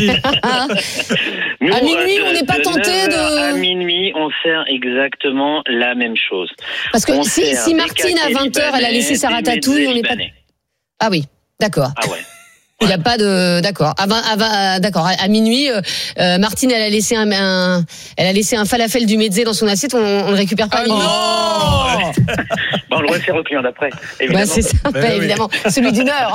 Nous, à minuit, on n'est pas tenté de... À minuit, on sert exactement la même chose. Parce que si Martine, à 20h, elle a laissé sa ratatouille, on n'est pas... Ah oui, d'accord. Ah ouais. Il n'y a pas de... D'accord. D'accord. À minuit, Martine, elle a laissé un falafel du mezzé dans son assiette, on le récupère pas à minuit. Non Bon, on le refait au client d'après. Bah, c'est ça, évidemment. Celui d'une heure.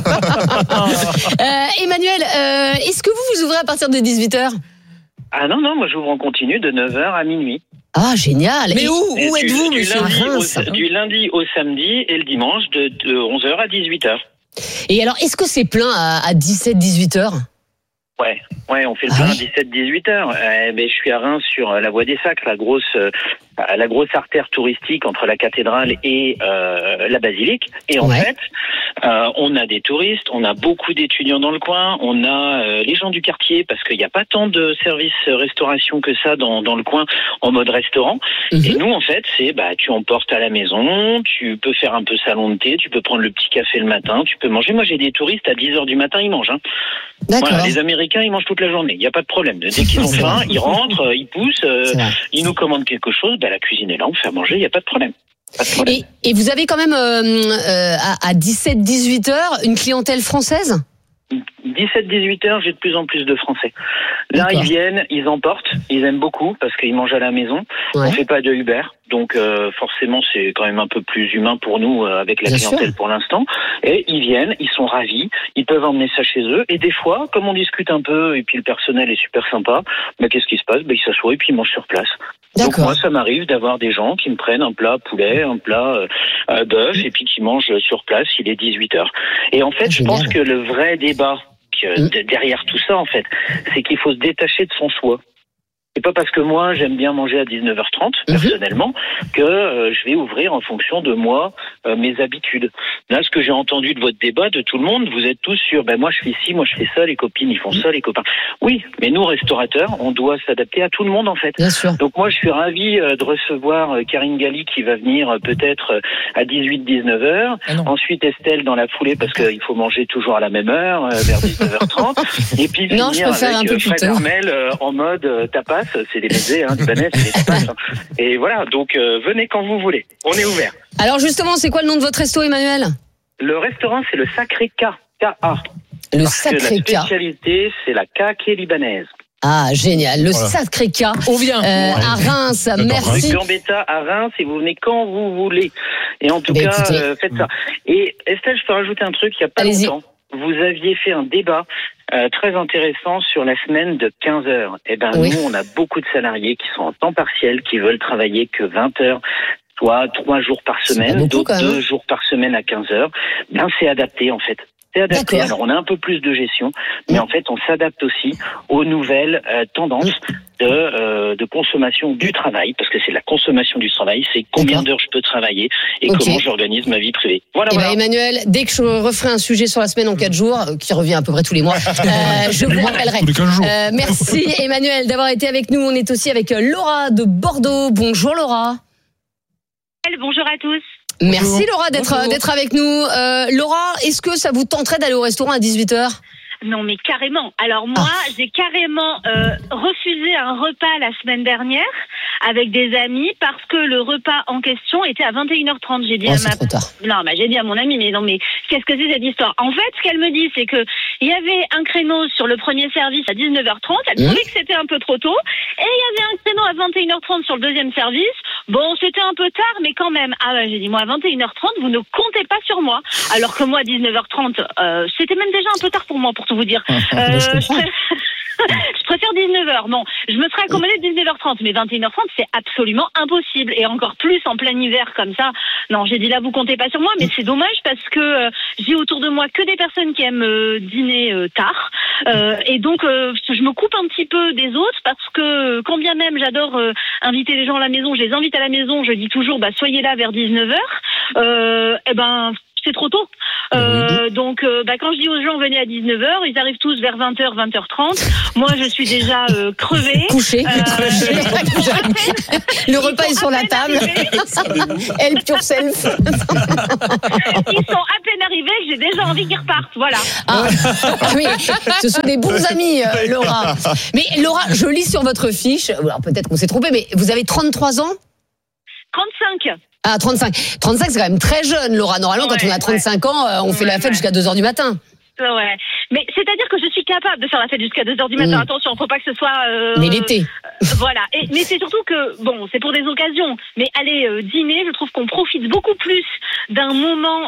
Emmanuel, est-ce que vous ouvrez à partir de 18h? Ah non, moi j'ouvre en continu de 9h à minuit. Ah, génial. Mais où êtes-vous, monsieur? Du lundi au samedi et le dimanche de 11h à 18h. Et alors, est-ce que c'est plein à 17-18h? Ouais, on fait le plein à 17-18h. Je suis à Reims sur la voie des Sacres, la grosse artère touristique entre la cathédrale et la basilique. Et en fait, on a des touristes, on a beaucoup d'étudiants dans le coin, on a les gens du quartier, parce qu'il n'y a pas tant de services restauration que ça dans le coin en mode restaurant. Et nous, en fait, c'est tu emportes à la maison, tu peux faire un peu salon de thé, tu peux prendre le petit café le matin, tu peux manger. Moi, j'ai des touristes à 10h du matin, ils mangent. D'accord. Voilà, les Américains, ils mangent toute la journée. Il n'y a pas de problème. Dès qu'ils ont faim, ils rentrent, ils poussent, ils nous commandent quelque chose. La cuisine est là, on fait à manger, il n'y a pas de problème. Et vous avez quand même à 17-18h une clientèle française? 17-18h, j'ai de plus en plus de Français. Là, ils viennent, ils emportent, ils aiment beaucoup parce qu'ils mangent à la maison. On fait pas de Uber, donc forcément c'est quand même un peu plus humain pour nous avec la clientèle pour l'instant. Et ils viennent, ils sont ravis, ils peuvent emmener ça chez eux. Et des fois, comme on discute un peu et puis le personnel est super sympa, qu'est-ce qui se passe? Ils s'assoient et puis ils mangent sur place. Donc moi, ça m'arrive d'avoir des gens qui me prennent un plat poulet, un plat bœuf et puis qui mangent sur place. Il est 18h. Et en fait, je pense que le vrai débat derrière tout ça, en fait, c'est qu'il faut se détacher de son soi. C'est pas parce que moi j'aime bien manger à 19h30 personnellement que je vais ouvrir en fonction de moi mes habitudes. Là, ce que j'ai entendu de votre débat, de tout le monde, vous êtes tous sur moi je fais ci, moi je fais ça, les copines ils font ça, les copains. Oui, mais nous restaurateurs, on doit s'adapter à tout le monde en fait. Bien sûr. Donc moi je suis ravi de recevoir Karine Galli qui va venir peut-être à 18-19h. Ensuite Estelle dans la foulée parce qu'il faut manger toujours à la même heure, vers 19h30. Et puis finir avec Fred Armel en mode tapas. C'est des mezzés, libanais, c'est des tapas. Et voilà, donc venez quand vous voulez. On est ouvert. Alors justement, c'est quoi le nom de votre resto, Emmanuel? Le restaurant, c'est le Sacré K. K.A. Le Sacré K. La spécialité, c'est la kake libanaise. Ah, génial. Le Sacré K. On vient. À Reims. Merci. Rue Gambetta à Reims et vous venez quand vous voulez. Et en tout cas, faites ça. Et Estelle, je peux rajouter un truc, il n'y a pas longtemps. Vous aviez fait un débat très intéressant sur la semaine de 15 heures. Nous, on a beaucoup de salariés qui sont en temps partiel, qui veulent travailler que 20 heures, soit 3 jours par semaine, d'autres 2 jours par semaine à 15 heures. C'est adapté, en fait. C'est adapté. Alors, on a un peu plus de gestion, mais en fait, on s'adapte aussi aux nouvelles tendances de consommation du travail, parce que c'est la consommation du travail, c'est combien d'heures je peux travailler et comment j'organise ma vie privée. Voilà. Emmanuel, dès que je referai un sujet sur la semaine en 4 jours, qui revient à peu près tous les mois, je vous rappellerai. Tous les 15 jours. Merci Emmanuel d'avoir été avec nous. On est aussi avec Laura de Bordeaux. Bonjour Laura. Bonjour à tous. Merci Laura d'être avec nous. Laura, est-ce que ça vous tenterait d'aller au restaurant à 18h? Non, mais carrément. Alors moi, j'ai carrément refusé un repas la semaine dernière avec des amis parce que le repas en question était à 21h30. J'ai dit trop tard. J'ai dit à mon amie, mais qu'est-ce que c'est cette histoire? En fait, ce qu'elle me dit, c'est que il y avait un créneau sur le premier service à 19h30. Elle trouvait que c'était un peu trop tôt. Et il y avait un créneau à 21h30 sur le deuxième service. Bon, c'était un peu tard, mais quand même. J'ai dit, moi, à 21h30, vous ne comptez pas sur moi. Alors que moi, à 19h30, c'était même déjà un peu tard pour moi, pour tout vous dire. Je préfère 19h. Bon, je me serais accommodée 19h30, mais 21h30, c'est absolument impossible. Et encore plus en plein hiver comme ça. Non, j'ai dit là, vous comptez pas sur moi, mais c'est dommage parce que j'ai autour de moi que des personnes qui aiment dîner tard. Et donc, je me coupe un petit peu des autres parce que quand bien même j'adore inviter les gens à la maison, je les invite à la maison, je dis toujours, soyez là vers 19h. c'est trop tôt. Donc, quand je dis aux gens venez à 19h, ils arrivent tous vers 20h, 20h30. Moi, je suis déjà crevée. Couchée. Le repas est sur la table. Elle pure self. Ils sont à peine arrivés que j'ai déjà envie qu'ils repartent. Voilà. Ah, oui, ce sont des bons amis, Laura. Mais Laura, je lis sur votre fiche, alors peut-être qu'on s'est trompé, mais vous avez 33 ans ? 35. Ah, 35. 35, c'est quand même très jeune, Laura. Normalement, quand on a 35 ans, on fait la fête jusqu'à 2h du matin. Ouais. Mais c'est-à-dire que je suis capable de faire la fête jusqu'à 2h du matin. Attention, faut pas que ce soit... Mais l'été. Voilà. Mais c'est surtout que, bon, c'est pour des occasions. Mais aller dîner, je trouve qu'on profite beaucoup plus d'un moment...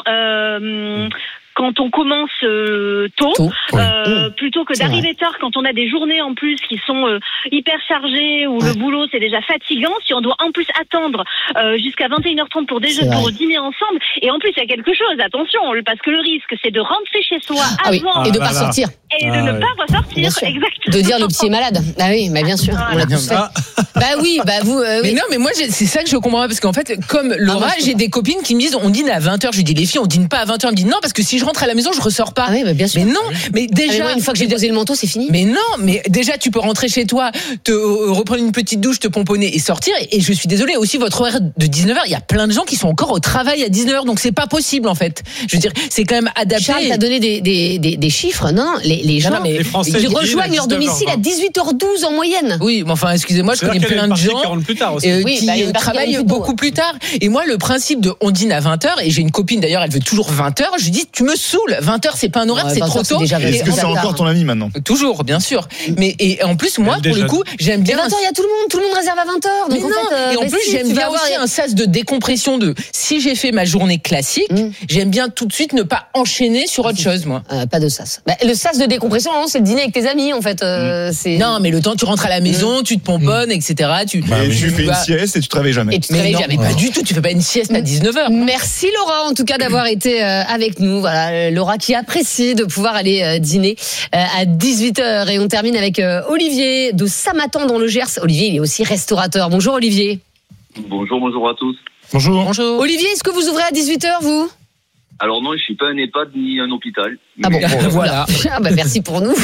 quand on commence tôt, plutôt que d'arriver tard quand on a des journées en plus qui sont hyper chargées, où le boulot c'est déjà fatigant, si on doit en plus attendre jusqu'à 21h30 pour dîner ensemble, et en plus il y a quelque chose, attention, parce que le risque c'est de rentrer chez soi avant et de pas sortir. Et de ne pas ressortir, exactement. De dire le petit est malade. Ah oui, mais bien sûr, on l'a tous fait. Bah oui, vous... Mais non, mais moi, c'est ça que je comprends pas, parce qu'en fait, comme Laura, j'ai des copines qui me disent, on dîne à 20h, je lui dis, les filles, on dîne pas à 20h, elles me disent, non, parce que si je rentre à la maison, je ressors pas. Ah oui, bien sûr. Mais non, mais déjà... moi, une fois que j'ai posé le manteau, c'est fini. Mais non, mais déjà, tu peux rentrer chez toi, te reprendre une petite douche, te pomponner et sortir, et je suis désolée, aussi, votre horaire de 19h, il y a plein de gens qui sont encore au travail à 19h, donc c'est pas possible, en fait. Je veux dire, c'est quand même adapté. Charles, t'as donné des chiffres, non, les gens... Non, mais ils rejoignent leur domicile à 18h12 en moyenne. Oui, mais enfin, excusez-moi, je connais plein de gens plus tard aussi. qui travaillent beaucoup plus tard. Et moi, le principe de on dîne à 20h, et j'ai une copine d'ailleurs, elle veut toujours 20h, je lui dis, tu me saoules, 20h c'est pas un horaire, c'est trop tôt. Est-ce que c'est encore ton ami maintenant ? Toujours, bien sûr. Mais et en plus, moi, pour le coup, j'aime bien. 20h, il y a tout le monde réserve à 20h. Donc et en plus, j'aime bien aussi un sas de décompression de si j'ai fait ma journée classique, j'aime bien tout de suite ne pas enchaîner sur autre chose, moi. Pas de sas. Le sas de décompression, c'est le dîner avec tes amis, en fait. Non, mais le temps, tu rentres à la maison, tu te pomponnes, etc. Tu fais une sieste et tu te réveilles jamais. Et tu te réveilles jamais. Pas du tout, tu fais pas une sieste à 19h. Merci Laura, en tout cas, d'avoir été avec nous. Voilà, Laura qui apprécie de pouvoir aller dîner à 18h. Et on termine avec Olivier de Samatan dans le Gers. Olivier, il est aussi restaurateur. Bonjour Olivier. Bonjour à tous. Bonjour. Olivier, est-ce que vous ouvrez à 18h, vous ? Alors non, je suis pas un EHPAD ni un hôpital. Ah bon, voilà. Merci pour nous.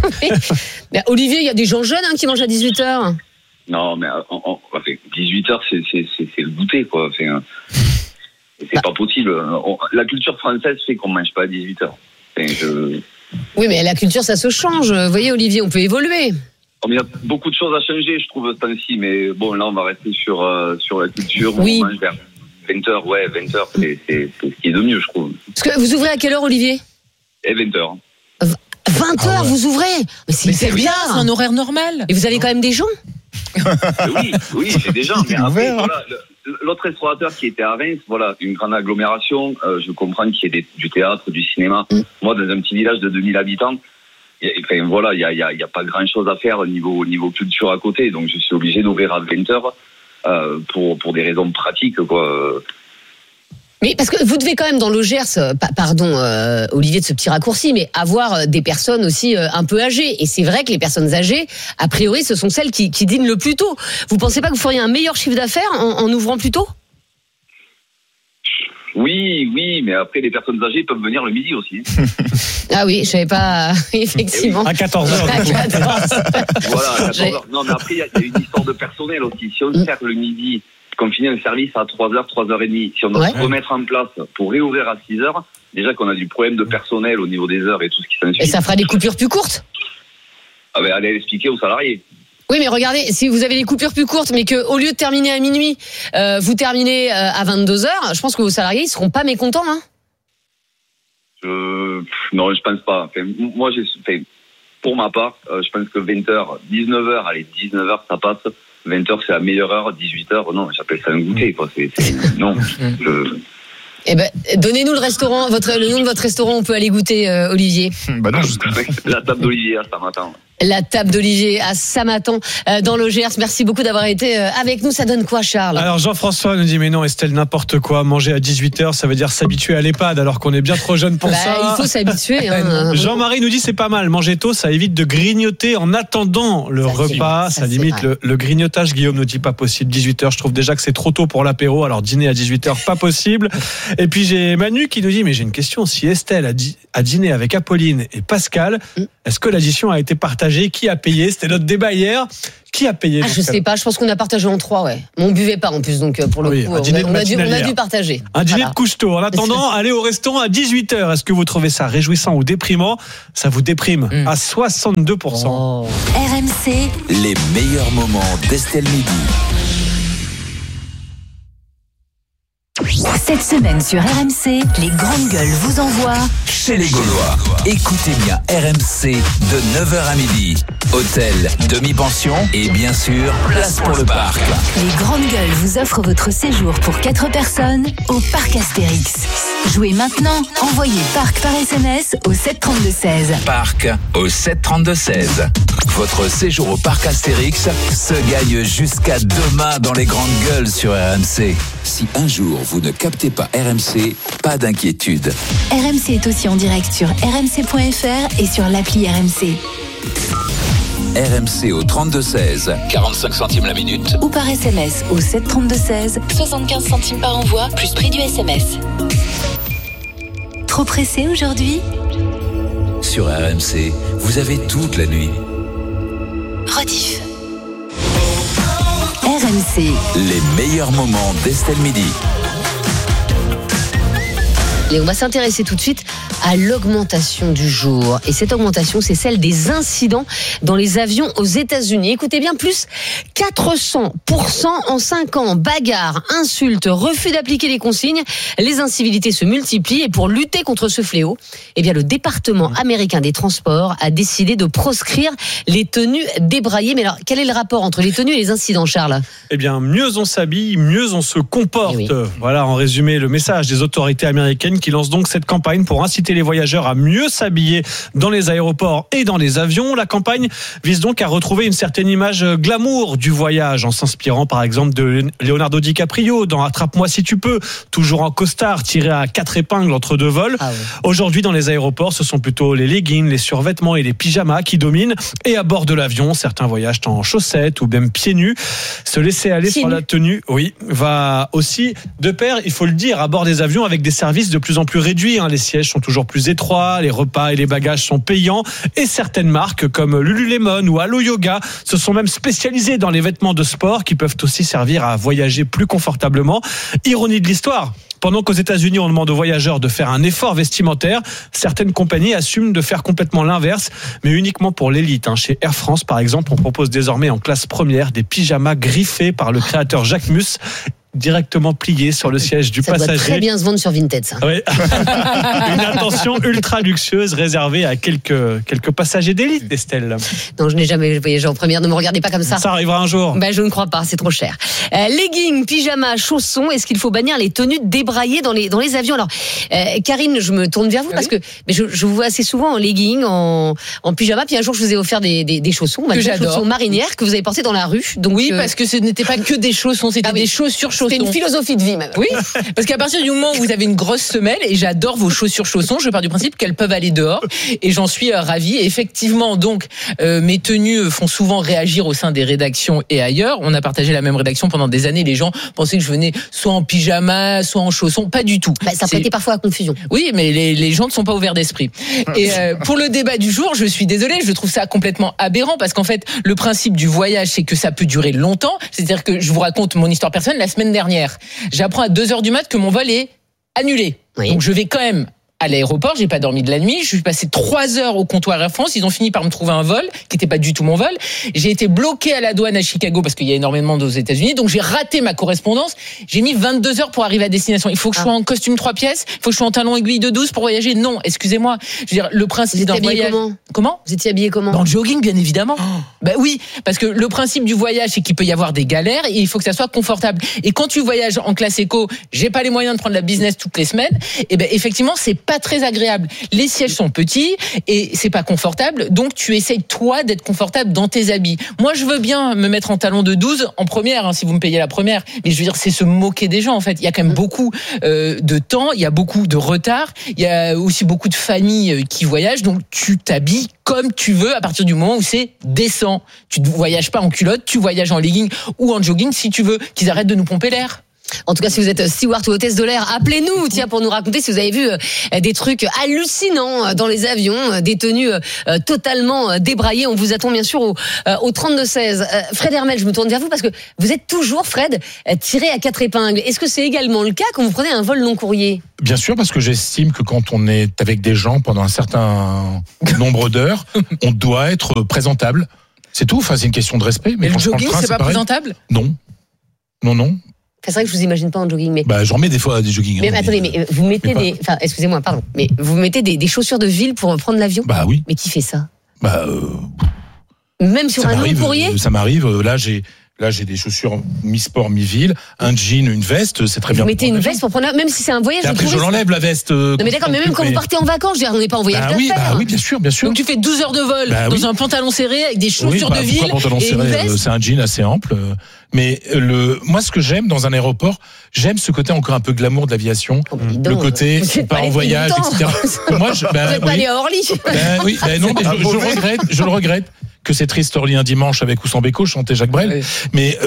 Mais Olivier, il y a des gens jeunes qui mangent à 18h. Non, mais 18h, c'est le goûter, quoi. C'est pas possible. La culture française fait qu'on mange pas à 18h. Oui, mais la culture, ça se change. Vous voyez, Olivier, on peut évoluer. Il y a beaucoup de choses à changer, je trouve, ce temps-ci. Mais bon, là, on va rester sur la culture. Oui. On mange vers 20h, 20h, c'est ce qui est de mieux, je trouve. Parce que vous ouvrez à quelle heure, Olivier ? Et 20h. 20h, vous ouvrez ? Mais c'est bien, c'est un horaire normal. Et vous avez quand même des gens ? Oui, j'ai des gens. Mais après, voilà, l'autre restaurateur qui était à Reims, voilà, une grande agglomération, je comprends qu'il y ait du théâtre, du cinéma. Moi, dans un petit village de 2000 habitants, il y a pas grand-chose à faire au niveau culture à côté. Donc, je suis obligé d'ouvrir à 20h. Pour des raisons pratiques, quoi. Mais parce que vous devez quand même dans le Gers, pardon Olivier de ce petit raccourci, mais avoir des personnes aussi un peu âgées. Et c'est vrai que les personnes âgées, a priori, ce sont celles qui dînent le plus tôt. Vous pensez pas que vous feriez un meilleur chiffre d'affaires en ouvrant plus tôt ? Oui, mais après les personnes âgées peuvent venir le midi aussi. Ah oui, je savais pas, effectivement. À 14h. À 14h. Voilà, à 14h. Non, mais après, il y a une histoire de personnel aussi. Si on sert le midi, qu'on finit un service à 3h, 3h30, si on doit se remettre en place pour réouvrir à 6h, déjà qu'on a du problème de personnel au niveau des heures et tout ce qui s'ensuit. Et ça fera des coupures plus courtes ? Ah ben, allez l'expliquer aux salariés. Oui, mais regardez, si vous avez des coupures plus courtes, mais que au lieu de terminer à minuit, vous terminez à 22h, je pense que vos salariés ils seront pas mécontents, hein. Non, je pense pas. Moi, pour ma part, je pense que 20h, 19h, allez, 19h, ça passe. 20h, c'est la meilleure heure. 18h, non, j'appelle ça un goûter, quoi. Non. Eh ben, donnez-nous le restaurant, le nom de votre restaurant, on peut aller goûter, Olivier. Bah non, la table d'Olivier, ça m'attend. La table d'Olivier à Samatan dans le Gers. Merci beaucoup d'avoir été avec nous. Ça donne quoi, Charles ? Alors Jean-François nous dit mais non Estelle, n'importe quoi, manger à 18h ça veut dire s'habituer à l'EHPAD alors qu'on est bien trop jeune pour ça. Il faut s'habituer. Jean-Marie nous dit c'est pas mal, manger tôt ça évite de grignoter en attendant le repas, ça limite le grignotage. Guillaume nous dit pas possible, 18h je trouve déjà que c'est trop tôt pour l'apéro, alors dîner à 18h pas possible. Et puis j'ai Manu qui nous dit mais j'ai une question, si Estelle a dîné avec Apolline et Pascal, est-ce que l'addition a été partagée ? Qui a payé ? C'était notre débat hier. Qui a payé ? Je sais pas, je pense qu'on a partagé en 3, ouais. Mais on buvait pas en plus, donc pour le coup, on a dû partager. Un dîner de couche-tôt. En attendant, allez au restaurant à 18h. Est-ce que vous trouvez ça réjouissant ou déprimant ? Ça vous déprime à 62%. Oh. RMC, les meilleurs moments d'Estelle Midi. Cette semaine sur RMC, les grandes gueules vous envoient chez les Gaulois. Écoutez bien RMC de 9h à midi. Hôtel, demi-pension et bien sûr, place pour le parc. Les grandes gueules vous offrent votre séjour pour 4 personnes au parc Astérix. Jouez maintenant, envoyez parc par SMS au 732-16. Parc au 732-16. Votre séjour au parc Astérix se gagne jusqu'à demain dans les grandes gueules sur RMC. Si un jour vous ne captez pas RMC, pas d'inquiétude. RMC est aussi en direct sur rmc.fr et sur l'appli RMC. RMC au 32-16, 45 centimes la minute. Ou par SMS au 732-16, 75 centimes par envoi, plus prix du SMS. Trop pressé aujourd'hui ? Sur RMC, vous avez toute la nuit. Rediff. RMC, les meilleurs moments d'Estelle Midi. Et on va s'intéresser tout de suite à l'augmentation du jour. Et cette augmentation, c'est celle des incidents dans les avions aux États-Unis. Écoutez bien, plus 400% en 5 ans. Bagarres, insultes, refus d'appliquer les consignes. Les incivilités se multiplient. Et pour lutter contre ce fléau, eh bien, le département américain des transports a décidé de proscrire les tenues débraillées. Mais alors, quel est le rapport entre les tenues et les incidents, Charles ? Eh bien, mieux on s'habille, mieux on se comporte. Oui. Voilà, en résumé, le message des autorités américaines qui lancent donc cette campagne pour inciter les voyageurs à mieux s'habiller dans les aéroports et dans les avions. La campagne vise donc à retrouver une certaine image glamour du voyage en s'inspirant par exemple de Leonardo DiCaprio dans Attrape-moi si tu peux, toujours en costard tiré à 4 épingles entre 2 vols. Ah oui. Aujourd'hui dans les aéroports, ce sont plutôt les leggings, les survêtements et les pyjamas qui dominent. Et à bord de l'avion, certains voyagent en chaussettes ou même pieds nus. Se laisser aller sur la tenue, oui, va aussi de pair, il faut le dire, à bord des avions avec des services de plus en plus réduits. Les sièges sont toujours plus étroits, les repas et les bagages sont payants et certaines marques comme Lululemon ou Allo Yoga se sont même spécialisées dans les vêtements de sport qui peuvent aussi servir à voyager plus confortablement. Ironie de l'histoire, pendant qu'aux États-Unis on demande aux voyageurs de faire un effort vestimentaire, certaines compagnies assument de faire complètement l'inverse, mais uniquement pour l'élite. Chez Air France par exemple, on propose désormais en classe première des pyjamas griffés par le créateur Jacques Mus, directement plié sur le siège du passager. Ça doit très bien se vendre sur Vinted, ça. Oui. Une attention ultra luxueuse réservée à quelques passagers d'élite, Estelle. Non, je n'ai jamais voyagé en première. Ne me regardez pas comme ça. Ça arrivera un jour. Je ne crois pas, c'est trop cher. Leggings, pyjamas, chaussons. Est-ce qu'il faut bannir les tenues débraillées dans les avions ? Alors, Karine, je me tourne vers vous parce que je vous vois assez souvent en leggings, en pyjama. Puis un jour, je vous ai offert des chaussons, des chaussons marinières que vous avez portées dans la rue. Donc, oui, parce que ce n'était pas que des chaussons, c'était des chaussures. C'est une philosophie de vie même. Oui, parce qu'à partir du moment où vous avez une grosse semelle, et j'adore vos chaussures chaussons, je pars du principe qu'elles peuvent aller dehors et j'en suis ravie. Et effectivement, donc mes tenues font souvent réagir au sein des rédactions et ailleurs. On a partagé la même rédaction pendant des années. Les gens pensaient que je venais soit en pyjama, soit en chaussons. Pas du tout. Ça prêtait parfois à confusion. Oui, mais les gens ne sont pas ouverts d'esprit. Et pour le débat du jour, je suis désolée, je trouve ça complètement aberrant parce qu'en fait, le principe du voyage, c'est que ça peut durer longtemps. C'est-à-dire que je vous raconte mon histoire personnelle. La semaine dernière, j'apprends à 2h du mat que mon vol est annulé. Oui. Donc je vais quand même à l'aéroport, j'ai pas dormi de la nuit, je suis passé 3 heures au comptoir Air France, ils ont fini par me trouver un vol qui était pas du tout mon vol. J'ai été bloqué à la douane à Chicago parce qu'il y a énormément aux États-Unis, donc j'ai raté ma correspondance. J'ai mis 22 heures pour arriver à destination. Il faut que je sois en costume 3 pièces, il faut que je sois en talons aiguilles de 12 pour voyager. Non, excusez-moi. Je veux dire, le principe d'un voyage. Comment ? Vous étiez habillé comment ? Dans le jogging, bien évidemment. Oui, parce que le principe du voyage, c'est qu'il peut y avoir des galères et il faut que ça soit confortable. Et quand tu voyages en classe éco, j'ai pas les moyens de prendre la business toutes les semaines. Et effectivement, c'est pas très agréable. Les sièges sont petits et c'est pas confortable. Donc tu essayes toi d'être confortable dans tes habits. Moi je veux bien me mettre en talon de 12 en première, si vous me payez la première. Mais je veux dire, c'est se moquer des gens en fait. Il y a quand même beaucoup de temps, il y a beaucoup de retard, il y a aussi beaucoup de familles qui voyagent. Donc tu t'habilles comme tu veux à partir du moment où c'est décent. Tu ne voyages pas en culotte, tu voyages en legging ou en jogging si tu veux qu'ils arrêtent de nous pomper l'air. En tout cas, si vous êtes steward ou hôtesse de l'air, appelez-nous, pour nous raconter si vous avez vu des trucs hallucinants dans les avions, des tenues totalement débraillées. On vous attend bien sûr au 32-16. Fred Hermel, je me tourne vers vous parce que vous êtes toujours, Fred, tiré à 4 épingles. Est-ce que c'est également le cas quand vous prenez un vol long courrier ? Bien sûr, parce que j'estime que quand on est avec des gens pendant un certain nombre d'heures, on doit être présentable. C'est tout, c'est une question de respect. Mais le jogging, c'est pas présentable ? Non. C'est vrai que je vous imagine pas en jogging, mais. J'en mets des fois des jogging. Mais attendez, mais vous mettez excusez-moi, pardon, mais vous mettez des chaussures de ville pour prendre l'avion ? Oui. Mais qui fait ça ? Même sur un long courrier ? Ça m'arrive. Là, j'ai des chaussures mi-sport, mi-ville, un jean, une veste, c'est très bien. Vous mettez une veste pour prendre, même si c'est un voyage. Et après, je l'enlève la veste. Non mais d'accord, mais même quand vous partez en vacances, on n'est pas en voyage d'affaires. Oui, bien sûr. Donc tu fais 12 heures de vol dans un pantalon serré avec des chaussures de ville et une veste. C'est un jean assez ample. Mais moi, ce que j'aime dans un aéroport, j'aime ce côté encore un peu glamour de l'aviation, le côté pas en voyage, etc. Moi, vous n'êtes pas allé à Orly. Non, mais je le regrette. Que c'est triste Orly un dimanche avec ou sans Béco, chantait Jacques Brel. Oui. Mais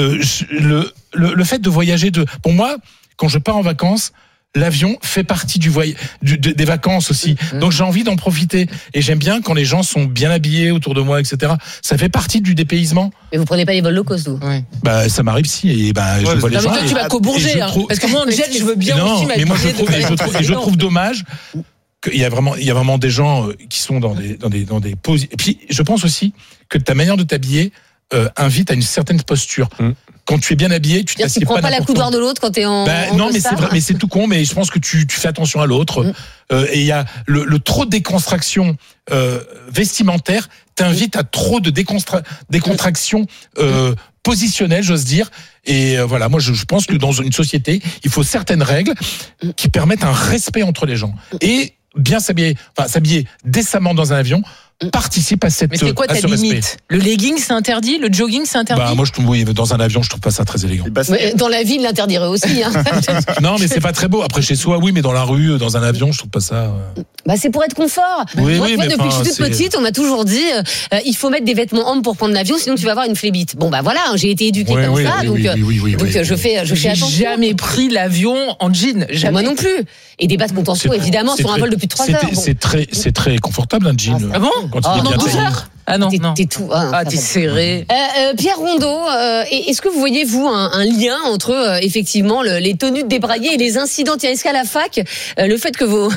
le fait de voyager, pour moi, quand je pars en vacances, l'avion fait partie des vacances aussi. Donc j'ai envie d'en profiter. Et j'aime bien quand les gens sont bien habillés autour de moi, etc. Ça fait partie du dépaysement. Mais vous prenez pas les vols low cost, vous ? Ça m'arrive si. Et je vois les gens. Mais toi, tu vas qu'au Bourget, parce que moi, en jet, je veux bien aussi m'habiller. Mais moi, je trouve dommage. Il y a vraiment des gens qui sont dans des poses. Et puis, je pense aussi que ta manière de t'habiller invite à une certaine posture. Quand tu es bien habillé, tu t'assieds pas. Tu prends pas la coudoir de l'autre quand t'es en. Non, mais c'est vrai, mais c'est tout con. Mais je pense que tu fais attention à l'autre. Et il y a le trop de déconstruction vestimentaire t'invite à trop de décontraction positionnelle, j'ose dire. Et voilà, moi je pense que dans une société, il faut certaines règles qui permettent un respect entre les gens. Et bien s'habiller décemment dans un avion participe à cette. Mais c'est quoi ta limite ? Le legging c'est interdit, le jogging c'est interdit. Moi dans un avion je trouve pas ça très élégant. Mais dans la vie il l'interdirait aussi. Non mais c'est pas très beau. Après chez soi oui, mais dans la rue, dans un avion je trouve pas ça. C'est pour être confort. Moi depuis que je suis toute petite on m'a toujours dit il faut mettre des vêtements amples pour prendre l'avion sinon tu vas avoir une flébite. Voilà, j'ai été éduquée comme ça donc je fais attention. J'ai jamais pris l'avion en jean. Jamais. Moi non plus. Et des bas de contention évidemment sur un vol de plus de 3 heures. C'est très confortable un jean. Ah bon ? Quand il est bien 12 heures. Ah non, t'es tout. T'es serré. Pierre Rondeau, est-ce que vous voyez vous un lien entre effectivement les tenues débraillées et les incidents ? Tiens, est-ce qu'à la fac, le fait que vous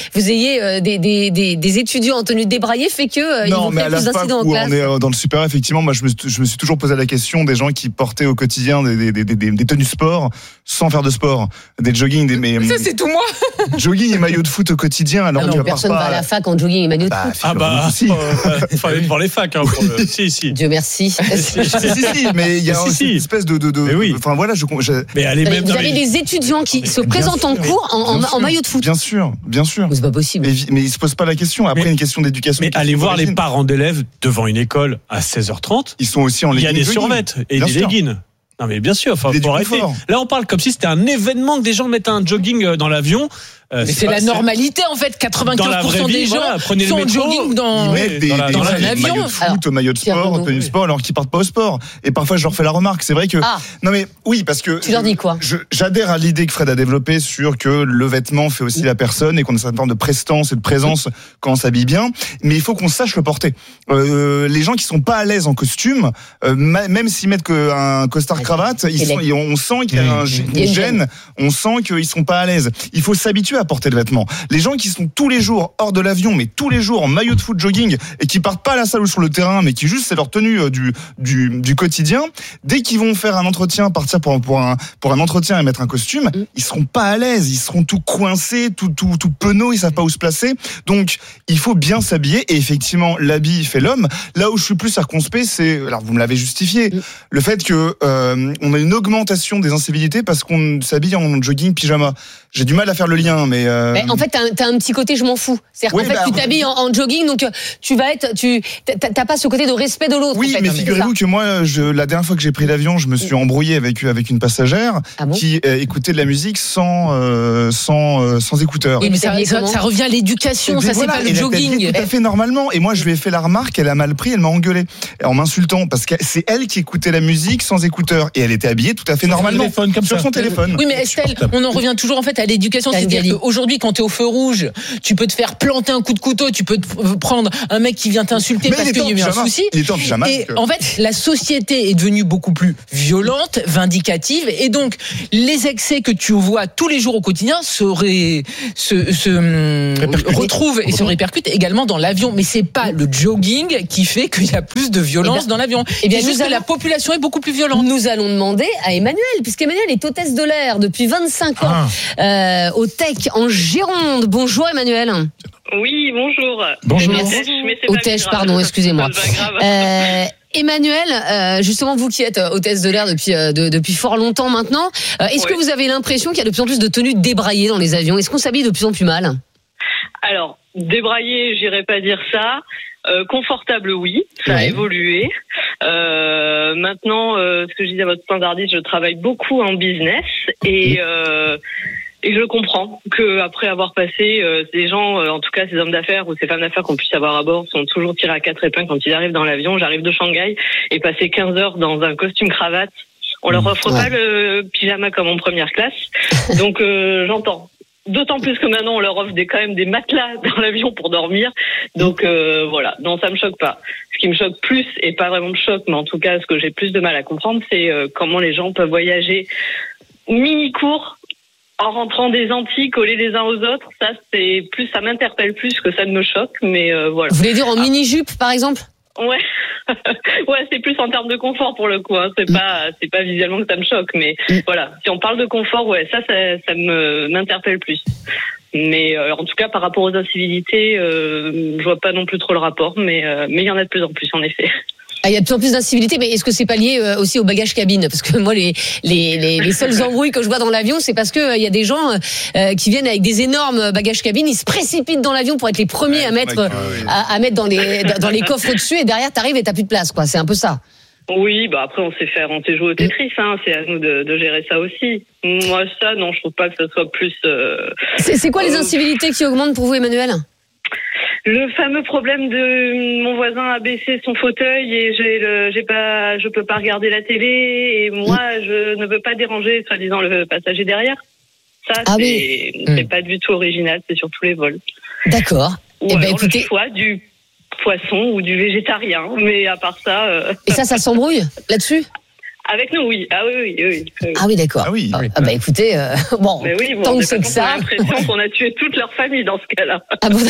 ayez des étudiants en tenue débraillée fait que ils vont faire plus d'incidents en classe ? On est dans le super, effectivement. Moi, je me suis toujours posé la question des gens qui portaient au quotidien des tenues sport sans faire de sport, des jogging, ça c'est tout moi. Jogging et maillot de foot au quotidien. Alors personne va à la fac en jogging et maillot de foot. Il fallait devant les facs. Si. Dieu merci. Si, mais il y a une espèce de. Oui. Enfin voilà, mais vous avez des étudiants qui se présentent en cours en maillot de foot. Bien sûr. C'est pas possible. Mais ils se posent pas la question. Après, une question d'éducation. Mais allez voir les parents d'élèves devant une école à 16h30. Ils sont aussi en legging. Il y a des survêtements et des leggings. Non mais bien sûr, faut arrêter. Là on parle comme si c'était un événement que des gens mettent un jogging dans l'avion. Mais c'est la normalité en fait. 95% des gens sont en jogging dans un avion. Maillot de foot, maillot de sport, tenue de sport, alors qu'ils partent pas au sport. Et parfois je leur fais la remarque. C'est vrai que non mais oui parce que tu leur dis quoi ? J'adhère à l'idée que Fred a développée sur que le vêtement fait aussi la personne et qu'on a une certaine forme de prestance et de présence quand on s'habille bien. Mais il faut qu'on sache le porter. Les gens qui sont pas à l'aise en costume, même s'ils mettent un costard cravate, on sent qu'il y a une gêne. On sent qu'ils sont pas à l'aise. Il faut s'habituer à porter le vêtement. Les gens qui sont tous les jours hors de l'avion, mais tous les jours en maillot de foot jogging et qui partent pas à la salle ou sur le terrain, mais qui juste c'est leur tenue du quotidien, dès qu'ils vont faire un entretien, partir pour un entretien et mettre un costume, ils seront pas à l'aise, ils seront tout coincés, tout penauds, ils savent pas où se placer. Donc il faut bien s'habiller et effectivement l'habit fait l'homme. Là où je suis plus circonspect, c'est, alors vous me l'avez justifié, le fait que on a une augmentation des incivilités parce qu'on s'habille en jogging pyjama. J'ai du mal à faire le lien non, mais en fait, t'as un petit côté je m'en fous. C'est-à-dire qu'en fait, tu t'habilles en jogging, donc t'as pas ce côté de respect de l'autre. Oui, en fait, mais figurez-vous que moi, la dernière fois que j'ai pris l'avion, je me suis embrouillé avec une passagère qui écoutait de la musique sans écouteurs. Oui, mais ça revient à l'éducation, ça c'est pas le jogging. Tout à fait normalement. Et moi, je lui ai fait la remarque, elle a mal pris, elle m'a engueulé en m'insultant parce que c'est elle qui écoutait la musique sans écouteurs et elle était habillée tout à fait normalement sur son téléphone. Oui, mais Estelle, on en revient toujours en fait à l'éducation. C'est-à-dire qu'aujourd'hui, quand t'es au feu rouge, tu peux te faire planter un coup de couteau, tu peux prendre un mec qui vient t'insulter parce qu'il y a eu un souci. Et en fait, la société est devenue beaucoup plus violente, vindicative, et donc les excès que tu vois tous les jours au quotidien se retrouvent et se répercutent également dans l'avion. Mais c'est pas le jogging qui fait qu'il y a plus de violence dans l'avion. Et bien juste que la population est beaucoup plus violente. Nous allons demander à Emmanuel, puisqu'Emmanuel est hôtesse de l'air depuis 25 ans au Tech en Gironde. Bonjour Emmanuel. Oui, bonjour. Bonjour. Hôtesse, pardon, excusez-moi. Emmanuel, justement vous qui êtes hôtesse de l'air depuis fort longtemps maintenant, est-ce que vous avez l'impression qu'il y a de plus en plus de tenues débraillées dans les avions ? Est-ce qu'on s'habille de plus en plus mal ? Alors, débraillé, j'irais pas dire ça. Confortable, oui, ça a évolué. Maintenant, ce que je disais à votre standardiste, je travaille beaucoup en business et je comprends que après avoir passé, ces gens, en tout cas ces hommes d'affaires ou ces femmes d'affaires qu'on puisse avoir à bord, sont toujours tirés à 4 épingles quand ils arrivent dans l'avion. J'arrive de Shanghai et passer 15 heures dans un costume cravate, on leur offre pas le pyjama comme en première classe. Donc j'entends. D'autant plus que maintenant on leur offre quand même des matelas dans l'avion pour dormir. Donc voilà, non, ça me choque pas. Ce qui me choque plus, et pas vraiment me choque, mais en tout cas ce que j'ai plus de mal à comprendre, c'est comment les gens peuvent voyager mini-court en rentrant des Antilles collés les uns aux autres. Ça, ça m'interpelle plus que ça ne me choque, mais voilà. Vous voulez dire en mini-jupe par exemple ? Ouais, ouais, c'est plus en termes de confort pour le coup. Hein. C'est pas visuellement que ça me choque, mais voilà. Si on parle de confort, ouais, ça m'interpelle plus. Mais en tout cas, par rapport aux incivilités, je vois pas non plus trop le rapport, mais il y en a de plus en plus, en effet. Il y a de plus en plus d'incivilité, mais est-ce que c'est pas lié aussi au bagage cabine ? Parce que moi, les seules embrouilles que je vois dans l'avion, c'est parce que il y a des gens qui viennent avec des énormes bagages cabine, ils se précipitent dans l'avion pour être les premiers à mettre dans les coffres au-dessus, et derrière t'arrives et t'as plus de place, quoi. C'est un peu ça. Oui, bah après on sait jouer au Tetris, hein. C'est à nous de gérer ça aussi. Moi, ça, non, je trouve pas que ce soit plus. C'est quoi les incivilités qui augmentent pour vous, Emmanuel ? Le fameux problème de mon voisin a baissé son fauteuil et je peux pas regarder la télé, et moi je ne veux pas déranger soi-disant le passager derrière. Ça c'est pas du tout original, c'est sur tous les vols. D'accord. Ou alors écoutez, le choix du poisson ou du végétarien, mais à part ça. Et ça s'embrouille là-dessus ? Avec nous, oui. Ah oui. Ah oui, d'accord. Ah oui. Ah bah écoutez, bon, tant que c'est que ça. On a l'impression qu'on a tué toute leur famille dans ce cas-là. Ah bon.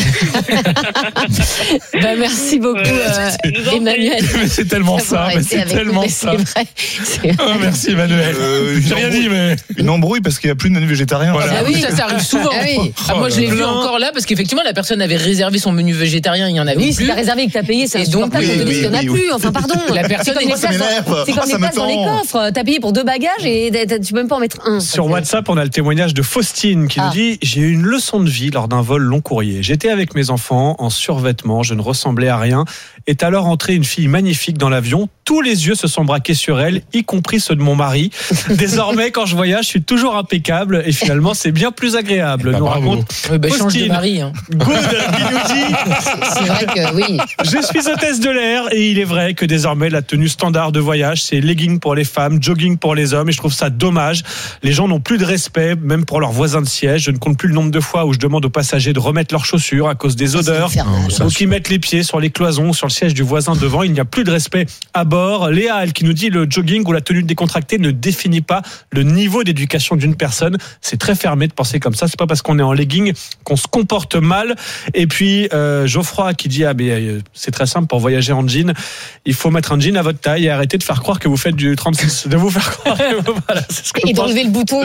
Bah merci beaucoup, Emmanuel. Mais c'est tellement ça, c'est tellement ça. C'est vrai. Merci Emmanuel. J'ai rien dit, mais une embrouille parce qu'il y a plus de menu végétarien. Voilà. Ah oui, ça arrive souvent. Ah oui. Moi, je l'ai vu encore là parce qu'effectivement, la personne avait réservé son menu végétarien, il y en avait plus. Oui, si t'as réservé et que t'as payé, c'est insupportable de donner ce qu'il n'y en a plus. Enfin, pardon. La personne c'est comme les places dans les coffres. T'as payé pour 2 bagages et tu peux même pas en mettre un. Sur WhatsApp, on a le témoignage de Faustine qui nous dit: j'ai eu une leçon de vie lors d'un vol long courrier. J'étais avec mes enfants en survêtement, je ne ressemblais à rien. Est alors entrée une fille magnifique dans l'avion. Tous les yeux se sont braqués sur elle, y compris ceux de mon mari. Désormais, quand je voyage, je suis toujours impeccable et finalement, c'est bien plus agréable. Nous raconte change de mari. Hein. Good, qui nous dit: c'est vrai que oui. Je suis hôtesse de l'air et il est vrai que désormais, la tenue standard de voyage, c'est legging pour les femmes, jogging pour les hommes, et je trouve ça dommage. Les gens n'ont plus de respect, même pour leurs voisins de siège. Je ne compte plus le nombre de fois où je demande aux passagers de remettre leurs chaussures à cause des odeurs, ou qui mettent les pieds sur les cloisons, sur le siège du voisin devant. Il n'y a plus de respect à bord. Léa, elle qui nous dit: le jogging ou la tenue décontractée ne définit pas le niveau d'éducation d'une personne. C'est très fermé de penser comme ça. C'est pas parce qu'on est en legging qu'on se comporte mal. Et puis Geoffroy qui dit: c'est très simple, pour voyager en jean, il faut mettre un jean à votre taille et arrêter de faire croire que vous faites du 36, de vous faire croire. Voilà, et d'enlever le bouton.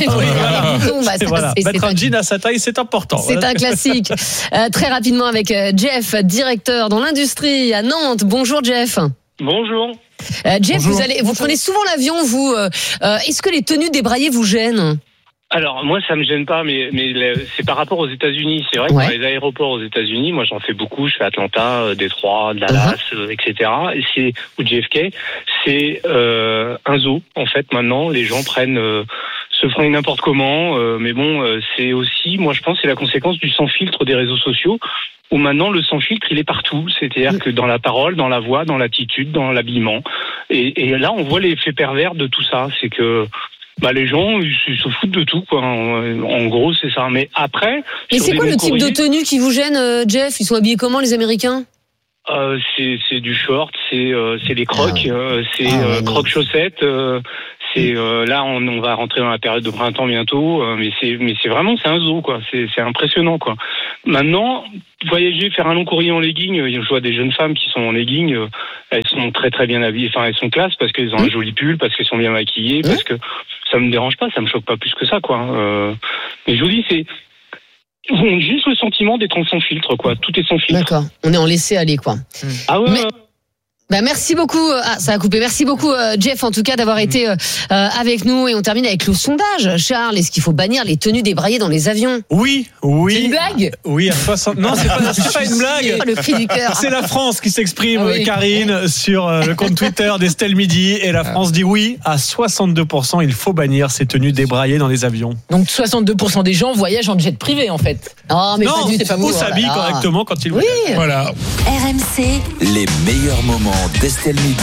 Mettre un jean à sa taille, c'est important. C'est un classique. Très rapidement avec Jeff, directeur dans l'industrie à Nantes. Bonjour Jeff. Bonjour. Jeff, vous prenez souvent l'avion, vous. Est-ce que les tenues débraillées vous gênent ? Alors moi ça me gêne pas, mais c'est par rapport aux États-Unis. C'est vrai que dans les aéroports aux États-Unis, moi j'en fais beaucoup. Je fais Atlanta, Détroit, Dallas, etc. Et ou JFK. C'est un zoo en fait. Maintenant, les gens se fringuent n'importe comment. Mais bon, c'est aussi, moi je pense, c'est la conséquence du sans filtre des réseaux sociaux. Où maintenant le sans filtre il est partout, c'est-à-dire que dans la parole, dans la voix, dans l'attitude, dans l'habillement. Et là on voit l'effet pervers de tout ça. C'est que les gens, ils se foutent de tout, quoi. En gros, c'est ça. Mais après... Et c'est quoi le type de tenue qui vous gêne, Jeff ? Ils sont habillés comment, les Américains ? C'est du short, c'est des crocs, c'est crocs chaussettes. Là, on va rentrer dans la période de printemps bientôt, mais c'est vraiment, c'est un zoo, quoi. C'est impressionnant, quoi. Maintenant, voyager, faire un long courrier en legging, je vois des jeunes femmes qui sont en legging, elles sont très très bien habillées, enfin elles sont classe parce qu'elles ont un joli pull, parce qu'elles sont bien maquillées, parce que ça me dérange pas, ça me choque pas plus que ça, quoi. Mais je vous dis, c'est juste le sentiment d'être sans filtre, quoi. Tout est sans filtre. D'accord. On est en laisser aller, quoi. Ah ouais. Merci beaucoup. Ça a coupé. Merci beaucoup, Jeff, en tout cas, d'avoir été avec nous. Et on termine avec le sondage. Charles, est-ce qu'il faut bannir les tenues débraillées dans les avions ? Oui. C'est une blague ? Oui, à 60. Non, c'est pas une blague. Le cri du cœur. C'est la France qui s'exprime, Karine, sur le compte Twitter d'Estelle Midi. Et la France dit oui, à 62%, il faut bannir ces tenues débraillées dans les avions. Donc 62% des gens voyagent en jet privé, en fait. Oh, mais non, c'est pas ou s'habillent correctement quand ils voyagent. Oui. Voilà. RMC, les meilleurs moments d'Estelle Midi.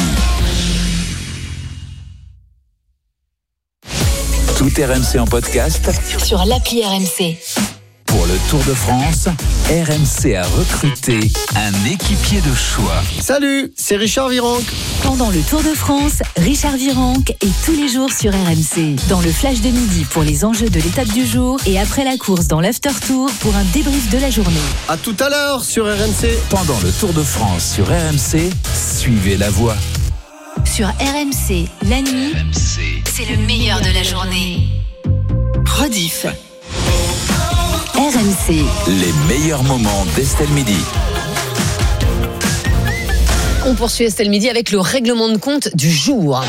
Tout RMC en podcast sur l'appli RMC. Pour le Tour de France, RMC a recruté un équipier de choix. Salut, c'est Richard Virenque. Pendant le Tour de France, Richard Virenque est tous les jours sur RMC. Dans le Flash de midi pour les enjeux de l'étape du jour et après la course dans l'After Tour pour un débrief de la journée. À tout à l'heure sur RMC. Pendant le Tour de France sur RMC, suivez la voie. Sur RMC, la nuit, c'est le meilleur de la journée. Rediff. RMC. Les meilleurs moments d'Estelle Midi. On poursuit Estelle Midi avec le règlement de compte du jour.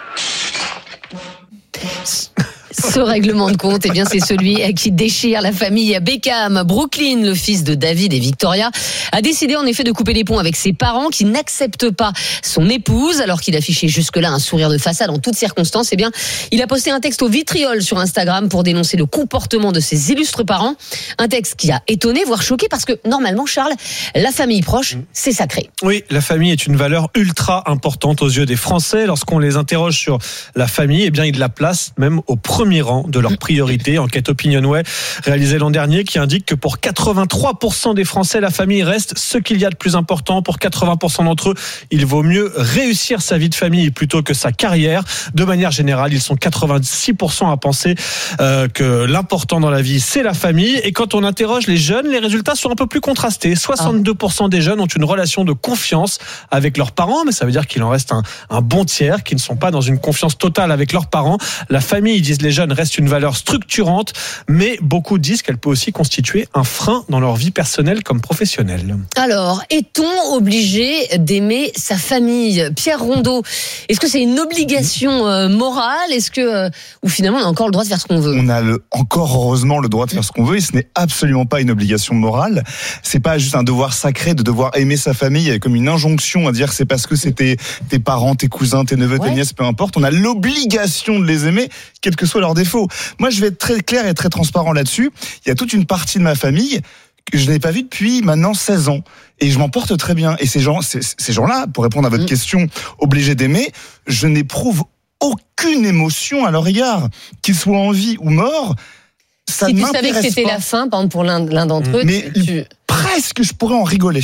Ce règlement de compte, c'est celui qui déchire la famille Beckham. Brooklyn, le fils de David et Victoria, a décidé en effet de couper les ponts avec ses parents qui n'acceptent pas son épouse, alors qu'il affichait jusque-là un sourire de façade en toutes circonstances. Il a posté un texte au vitriol sur Instagram pour dénoncer le comportement de ses illustres parents. Un texte qui a étonné, voire choqué, parce que normalement, Charles, la famille proche, c'est sacré. Oui, la famille est une valeur ultra importante aux yeux des Français. Lorsqu'on les interroge sur la famille, ils la placent même au premier rang de leurs priorités. Enquête Opinionway réalisée l'an dernier qui indique que pour 83% des Français, la famille reste ce qu'il y a de plus important. Pour 80% d'entre eux, il vaut mieux réussir sa vie de famille plutôt que sa carrière. De manière générale, ils sont 86% à penser que l'important dans la vie, c'est la famille. Et quand on interroge les jeunes, les résultats sont un peu plus contrastés. 62% des jeunes ont une relation de confiance avec leurs parents, mais ça veut dire qu'il en reste un bon tiers qui ne sont pas dans une confiance totale avec leurs parents. La famille, disent les jeunes, reste une valeur structurante, mais beaucoup disent qu'elle peut aussi constituer un frein dans leur vie personnelle comme professionnelle. Alors, est-on obligé d'aimer sa famille ? Pierre Rondeau, est-ce que c'est une obligation morale ? Est-ce que, ou finalement on a encore le droit de faire ce qu'on veut ? On a encore heureusement le droit de faire ce qu'on veut, et ce n'est absolument pas une obligation morale. C'est pas juste un devoir sacré de devoir aimer sa famille comme une injonction à dire c'est parce que c'était tes parents, tes cousins, tes neveux, tes nièces, peu importe. On a l'obligation de les aimer, quels que soient leurs défauts. Moi, je vais être très clair et très transparent là-dessus. Il y a toute une partie de ma famille que je n'ai pas vue depuis maintenant 16 ans. Et je m'en porte très bien. Et ces gens-là, pour répondre à votre question, obligés d'aimer, je n'éprouve aucune émotion à leur égard. Qu'ils soient en vie ou morts, ça si ne m'intéresse pas. Si tu savais que c'était la fin, par exemple, pour l'un d'entre eux, mais presque, je pourrais en rigoler.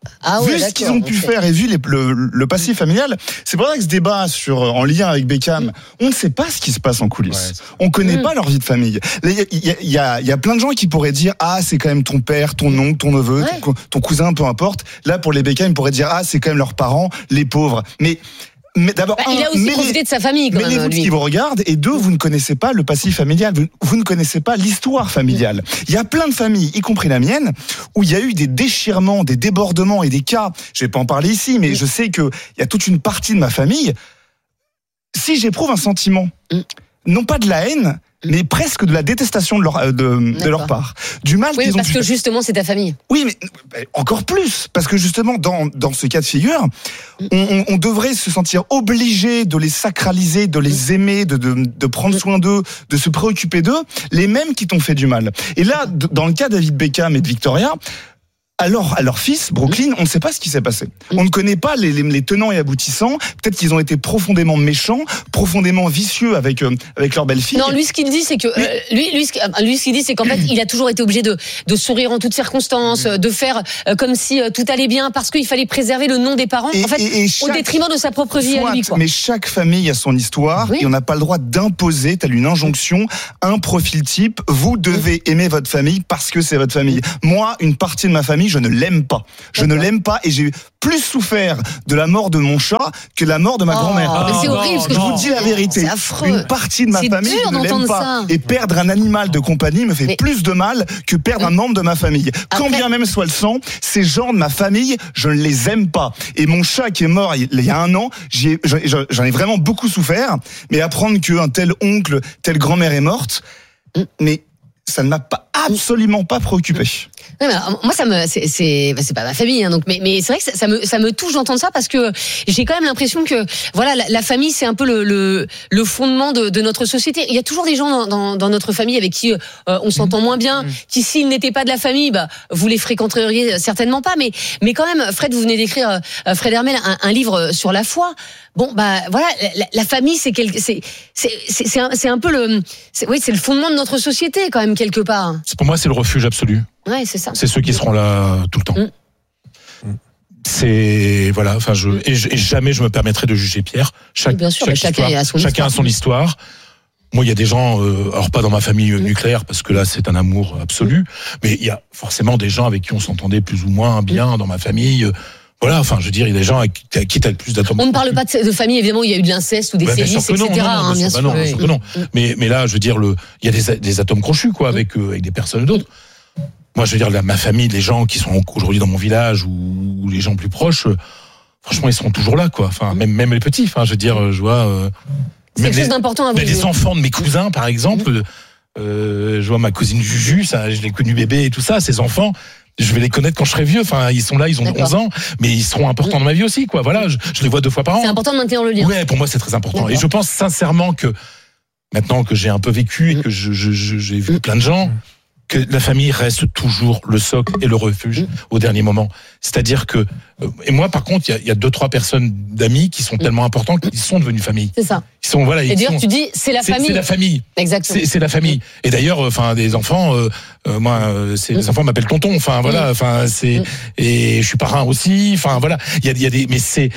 Vu ce qu'ils ont pu faire et vu le passif familial, c'est pour ça que ce débat en lien avec Beckham, on ne sait pas ce qui se passe en coulisses. On ne connaît pas leur vie de famille. Il y a plein de gens qui pourraient dire c'est quand même ton père, ton oncle, ton neveu, ton cousin, peu importe. Là, pour les Beckham, ils pourraient dire c'est quand même leurs parents, les pauvres. Mais d'abord, il a aussi profité de sa famille, quand même. Mêlez-vous de ce qui vous regarde, et deux, vous ne connaissez pas le passif familial, vous ne connaissez pas l'histoire familiale. Il y a plein de familles, y compris la mienne, où il y a eu des déchirements, des débordements et des cas. Je vais pas en parler ici, mais je sais que il y a toute une partie de ma famille. Si j'éprouve un sentiment, non pas de la haine, mais presque de la détestation de leur part. Du mal qu'ils ont parce que justement, c'est ta famille. Oui, mais encore plus, parce que justement, dans ce cas de figure, on devrait se sentir obligé de les sacraliser, de les aimer, de prendre soin d'eux, de se préoccuper d'eux, les mêmes qui t'ont fait du mal. Et là, dans le cas de David Beckham et de Victoria, alors, à leur fils, Brooklyn, on ne sait pas ce qui s'est passé. On ne connaît pas les tenants et aboutissants. Peut-être qu'ils ont été profondément méchants, profondément vicieux avec leur belle-fille. Non, lui, ce qu'il dit, c'est que lui, ce qu'il dit, c'est qu'en fait, il a toujours été obligé de sourire en toutes circonstances, de faire comme si tout allait bien, parce qu'il fallait préserver le nom des parents. En fait, au détriment de sa propre vie à lui, quoi. Mais chaque famille a son histoire, et on n'a pas le droit d'imposer, telle une injonction, un profil type. Vous devez aimer votre famille parce que c'est votre famille. Moi, une partie de ma famille, je ne l'aime pas. Je ne l'aime pas, et j'ai plus souffert de la mort de mon chat que de la mort de ma grand-mère. Mais c'est horrible, parce que je vous dis la vérité. C'est affreux. Une partie de ma famille, je ne l'aime pas. Ça. Et perdre un animal de compagnie me fait plus de mal que perdre un membre de ma famille. Quand bien même soit le sang, ces gens de ma famille, je ne les aime pas. Et mon chat qui est mort il y a 1 an, j'en ai vraiment beaucoup souffert. Mais apprendre qu'un tel oncle, telle grand-mère est morte, mais ça ne m'a absolument pas préoccupé. Non, mais alors, moi, c'est pas ma famille, hein, donc, mais c'est vrai que ça me touche d'entendre ça, parce que j'ai quand même l'impression que, voilà, la famille, c'est un peu le fondement de notre société. Il y a toujours des gens dans notre famille avec qui on s'entend moins bien, qui, s'ils n'étaient pas de la famille, vous les fréquenteriez certainement pas, mais quand même, Fred, vous venez d'écrire, Fred Hermel, un livre sur la foi. Bon, voilà, la famille, c'est un peu c'est le fondement de notre société, quand même, quelque part. Pour moi, c'est le refuge absolu. Ouais, c'est ça. C'est ceux qui seront là tout le temps. C'est, voilà, enfin, et jamais je me permettrai de juger Pierre. Bien sûr, chacun a son histoire. Moi, il y a des gens, alors pas dans ma famille nucléaire, parce que là, c'est un amour absolu, mais il y a forcément des gens avec qui on s'entendait plus ou moins bien dans ma famille. Voilà, enfin, je veux dire, il y a des gens à qui t'as le plus d'atomes. On ne parle pas de famille, évidemment, où il y a eu de l'inceste ou des sévices, etc. Bien sûr. Non. Mais là, je veux dire, il y a des atomes crochus, quoi, avec des personnes d'autres. Moi, je veux dire, ma famille, les gens qui sont aujourd'hui dans mon village ou les gens plus proches, franchement, ils seront toujours là, quoi. Enfin, même les petits. Enfin, je veux dire, je vois. C'est quelque chose d'important à vous. Les enfants de mes cousins, par exemple, je vois ma cousine Juju, ça, je l'ai connue bébé et tout ça. Ces enfants, je vais les connaître quand je serai vieux. Enfin, ils sont là, ils ont 11 ans, mais ils seront importants dans ma vie aussi, quoi. Voilà, je les vois 2 fois par an. C'est important de maintenir le lien. Ouais, pour moi, c'est très important. Et je pense sincèrement que maintenant que j'ai un peu vécu et que j'ai vu plein de gens, que la famille reste toujours le socle et le refuge au dernier moment. C'est-à-dire que, et moi par contre, il y a 2-3 personnes d'amis qui sont tellement importants qu'ils sont devenus famille. C'est ça. Ils sont, voilà. Et d'ailleurs, tu dis, c'est la famille. C'est la famille. Exactement. C'est la famille. Et d'ailleurs, enfin, des enfants, les enfants m'appellent tonton. Enfin, voilà. Enfin, et je suis parrain aussi. Enfin, voilà. Il y a des, mais c'est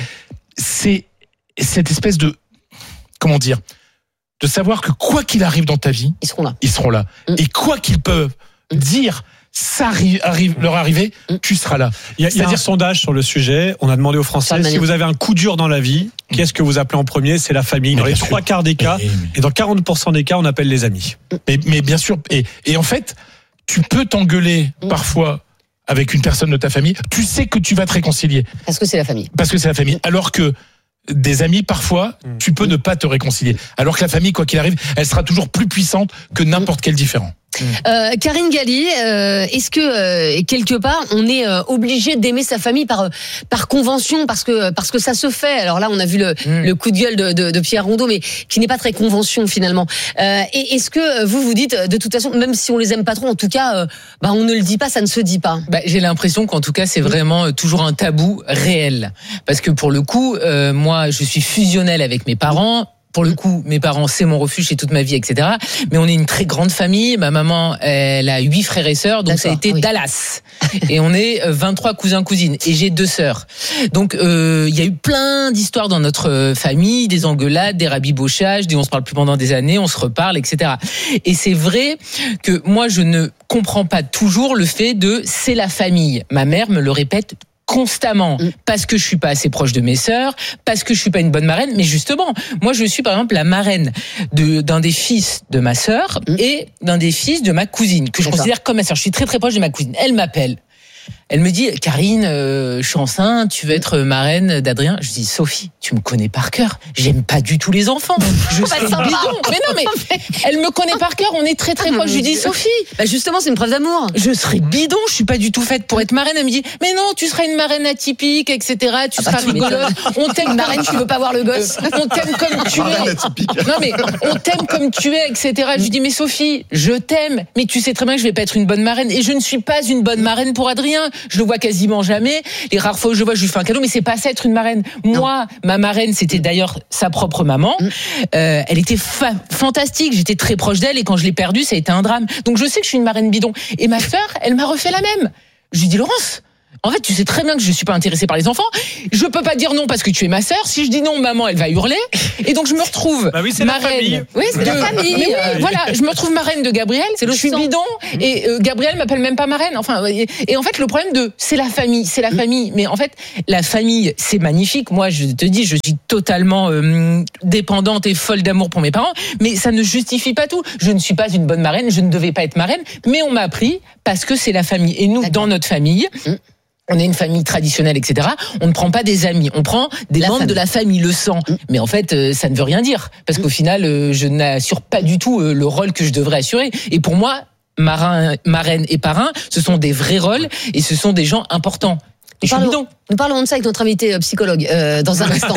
cette espèce de, comment dire, de savoir que quoi qu'il arrive dans ta vie, ils seront là. Et quoi qu'ils peuvent dire, ça leur arriver, tu seras là. Il y a un sondage sur le sujet. On a demandé aux Français, si vous avez un coup dur dans la vie, qu'est-ce que vous appelez en premier? C'est la famille. Dans les 3/4 des cas, et dans 40% des cas, on appelle les amis. Mais bien sûr. Et en fait, tu peux t'engueuler parfois avec une personne de ta famille. Tu sais que tu vas te réconcilier. Parce que c'est la famille. Alors que des amis, parfois, tu peux ne pas te réconcilier. Alors que la famille, quoi qu'il arrive, elle sera toujours plus puissante que n'importe quel différend. Karine Galli, est-ce que quelque part on est obligé d'aimer sa famille par convention, parce que ça se fait? Alors là, on a vu le coup de gueule de Pierre Rondeau, mais qui n'est pas très convention finalement. Et est-ce que vous dites, de toute façon, même si on les aime pas trop, en tout cas, on ne le dit pas, ça ne se dit pas? J'ai l'impression qu'en tout cas, c'est vraiment toujours un tabou réel, parce que pour le coup, moi, je suis fusionnelle avec mes parents. Pour le coup, mes parents, c'est mon refuge, c'est toute ma vie, etc. Mais on est une très grande famille. Ma maman, elle a 8 frères et sœurs, donc ça a été Dallas. Et on est 23 cousins, cousines. Et j'ai 2 sœurs. Donc, il y a eu plein d'histoires dans notre famille, des engueulades, des rabibochages, on se parle plus pendant des années, on se reparle, etc. Et c'est vrai que moi, je ne comprends pas toujours le fait de c'est la famille. Ma mère me le répète constamment, parce que je suis pas assez proche de mes sœurs, parce que je suis pas une bonne marraine, mais justement, moi je suis par exemple la marraine d'un des fils de ma sœur et d'un des fils de ma cousine, que je considère comme ma sœur. Je suis très très proche de ma cousine. Elle m'appelle. Elle me dit, Karine, je suis enceinte, tu veux être marraine d'Adrien. Je dis, Sophie, tu me connais par cœur. J'aime pas du tout les enfants. Je serais bidon. Mais non, mais elle me connaît par cœur. On est très très proches. Je lui dis, Sophie, bah justement, c'est une preuve d'amour. Je serais bidon. Je suis pas du tout faite pour être marraine. Elle me dit, mais non, tu seras une marraine atypique, etc. Tu seras rigolote. On t'aime marraine, tu veux pas voir le gosse. On t'aime comme tu es. Non mais on t'aime comme tu es, etc. Je lui dis, mais Sophie, je t'aime, mais tu sais très bien que je vais pas être une bonne marraine. Et je ne suis pas une bonne marraine pour Adrien. Je le vois quasiment jamais. Les rares fois où je le vois, je lui fais un cadeau, mais c'est pas ça être une marraine. Moi, ma marraine, c'était d'ailleurs sa propre maman. Elle était fantastique. J'étais très proche d'elle et quand je l'ai perdue, ça a été un drame. Donc je sais que je suis une marraine bidon. Et ma sœur, elle m'a refait la même. Je lui dis, Laurence, en fait, tu sais très bien que je suis pas intéressée par les enfants. Je peux pas dire non parce que tu es ma sœur. Si je dis non, maman, elle va hurler. Et donc je me retrouve marraine. Oui, c'est la famille. Mais oui, voilà, je me retrouve marraine de Gabriel. Je suis bidon et Gabriel m'appelle même pas marraine. Enfin, et en fait, le problème c'est la famille, c'est la famille. Mais en fait, la famille, c'est magnifique. Moi, je te dis, je suis totalement dépendante et folle d'amour pour mes parents. Mais ça ne justifie pas tout. Je ne suis pas une bonne marraine. Je ne devais pas être marraine. Mais on m'a appris parce que c'est la famille. Et nous, dans notre famille. On est une famille traditionnelle, etc. On ne prend pas des amis, on prend des membres de la famille, le sang. Mais en fait, ça ne veut rien dire. Parce qu'au final, je n'assure pas du tout le rôle que je devrais assurer. Et pour moi, marraine et parrain, ce sont des vrais rôles et ce sont des gens importants. Nous parlons de ça avec notre invité psychologue dans un instant.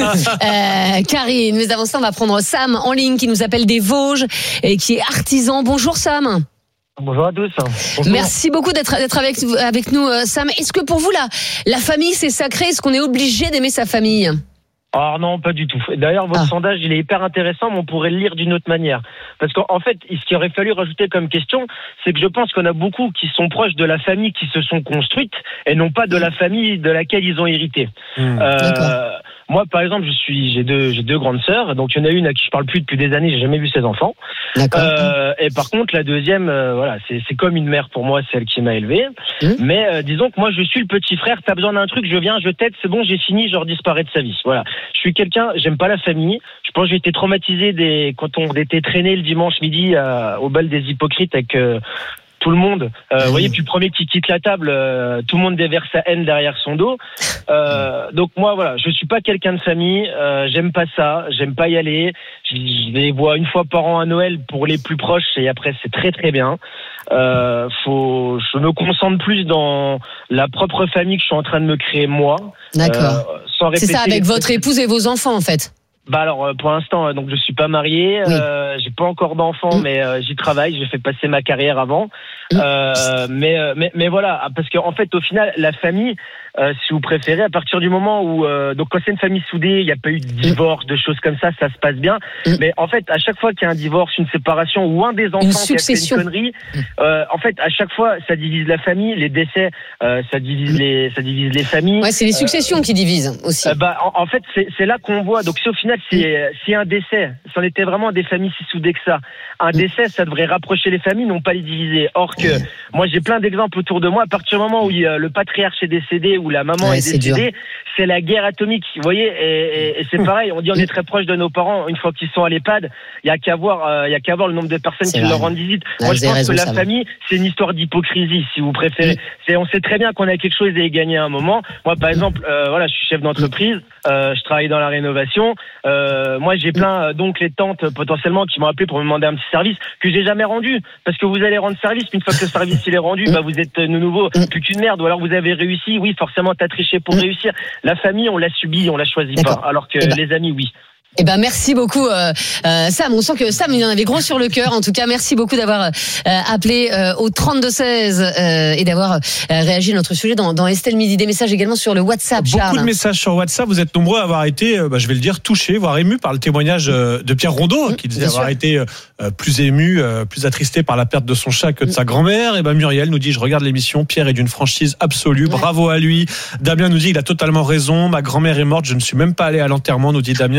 Karine, mais avant ça, on va prendre Sam en ligne qui nous appelle des Vosges et qui est artisan. Bonjour Sam. Bonjour à tous. Bonjour. Merci beaucoup d'être avec nous, Sam. Est-ce que pour vous, la famille, c'est sacré? Est-ce qu'on est obligé d'aimer sa famille? Alors non, pas du tout. D'ailleurs, votre sondage, il est hyper intéressant, mais on pourrait le lire d'une autre manière. Parce qu'en fait, ce qu'il aurait fallu rajouter comme question, c'est que je pense qu'on a beaucoup qui sont proches de la famille qui se sont construites et non pas de la famille de laquelle ils ont hérité. Moi, par exemple, j'ai deux grandes sœurs, donc il y en a une à qui je parle plus depuis des années, j'ai jamais vu ses enfants. Et par contre, la deuxième, voilà, c'est comme une mère pour moi, celle qui m'a élevé. Mais disons que moi, je suis le petit frère. T'as besoin d'un truc, je viens, je t'aide, c'est bon, j'ai fini, je redisparais de sa vie. Voilà, je suis quelqu'un, j'aime pas la famille. Je pense que j'ai été traumatisé quand on était traîné le dimanche midi au bal des hypocrites avec tout le monde, vous voyez, puis le premier qui quitte la table, tout le monde déverse sa haine derrière son dos. Donc moi, voilà, je suis pas quelqu'un de famille, j'aime pas ça, j'aime pas y aller. Je les vois une fois par an à Noël pour les plus proches et après c'est très très bien. Je me concentre plus dans la propre famille que je suis en train de me créer moi. D'accord. C'est ça avec votre épouse et vos enfants en fait. Bah alors pour l'instant donc je suis pas marié, j'ai pas encore d'enfants mais j'y travaille, j'ai fait passer ma carrière avant. Mais voilà, parce que en fait au final la famille, si vous préférez, à partir du moment où donc quand c'est une famille soudée, il n'y a pas eu de divorce, de choses comme ça se passe bien. Mais en fait à chaque fois qu'il y a un divorce, une séparation ou un des enfants qui a fait une connerie, en fait à chaque fois ça divise la famille, les décès, ça divise les familles. Ouais, c'est les successions qui divisent aussi. En fait c'est là qu'on voit. Donc si au final si un décès, c'en était vraiment des familles si soudées que ça, un décès ça devrait rapprocher les familles, non pas les diviser. Or que moi j'ai plein d'exemples autour de moi. À partir du moment où le patriarche est décédé, où la maman est décédée, c'est la guerre atomique, vous voyez, et c'est pareil, on dit on est très proche de nos parents une fois qu'ils sont à l'EHPAD, il y a qu'à voir le nombre de personnes qui leur rendent visite. Moi je pense que la famille, c'est une histoire d'hypocrisie, si vous préférez. On sait très bien qu'on a quelque chose à y gagner à un moment. Moi par exemple, voilà, je suis chef d'entreprise, je travaille dans la rénovation, moi j'ai plein d'oncles et tantes potentiellement qui m'ont appelé pour me demander un petit service que j'ai jamais rendu, parce que vous allez rendre service, puis une fois que le service il est rendu, vous êtes de nouveau plus qu'une merde, ou alors vous avez réussi, oui forcément t'as triché pour réussir. La famille on l'a subi, on l'a choisi pas, alors que les amis oui. Eh ben merci beaucoup Sam. On sent que Sam il en avait gros sur le cœur. En tout cas, merci beaucoup d'avoir appelé au 32-16 et d'avoir réagi à notre sujet dans Estelle Midi. Des messages également sur le WhatsApp. Beaucoup de messages sur WhatsApp. Vous êtes nombreux à avoir été, je vais le dire, touchés, voire émus par le témoignage de Pierre Rondeau, qui disait avoir été plus ému, plus attristé par la perte de son chat que de sa grand-mère. Et Muriel nous dit, je regarde l'émission, Pierre est d'une franchise absolue, bravo à lui. Damien nous dit, il a totalement raison, ma grand-mère est morte, je ne suis même pas allé à l'enterrement, nous dit Damien.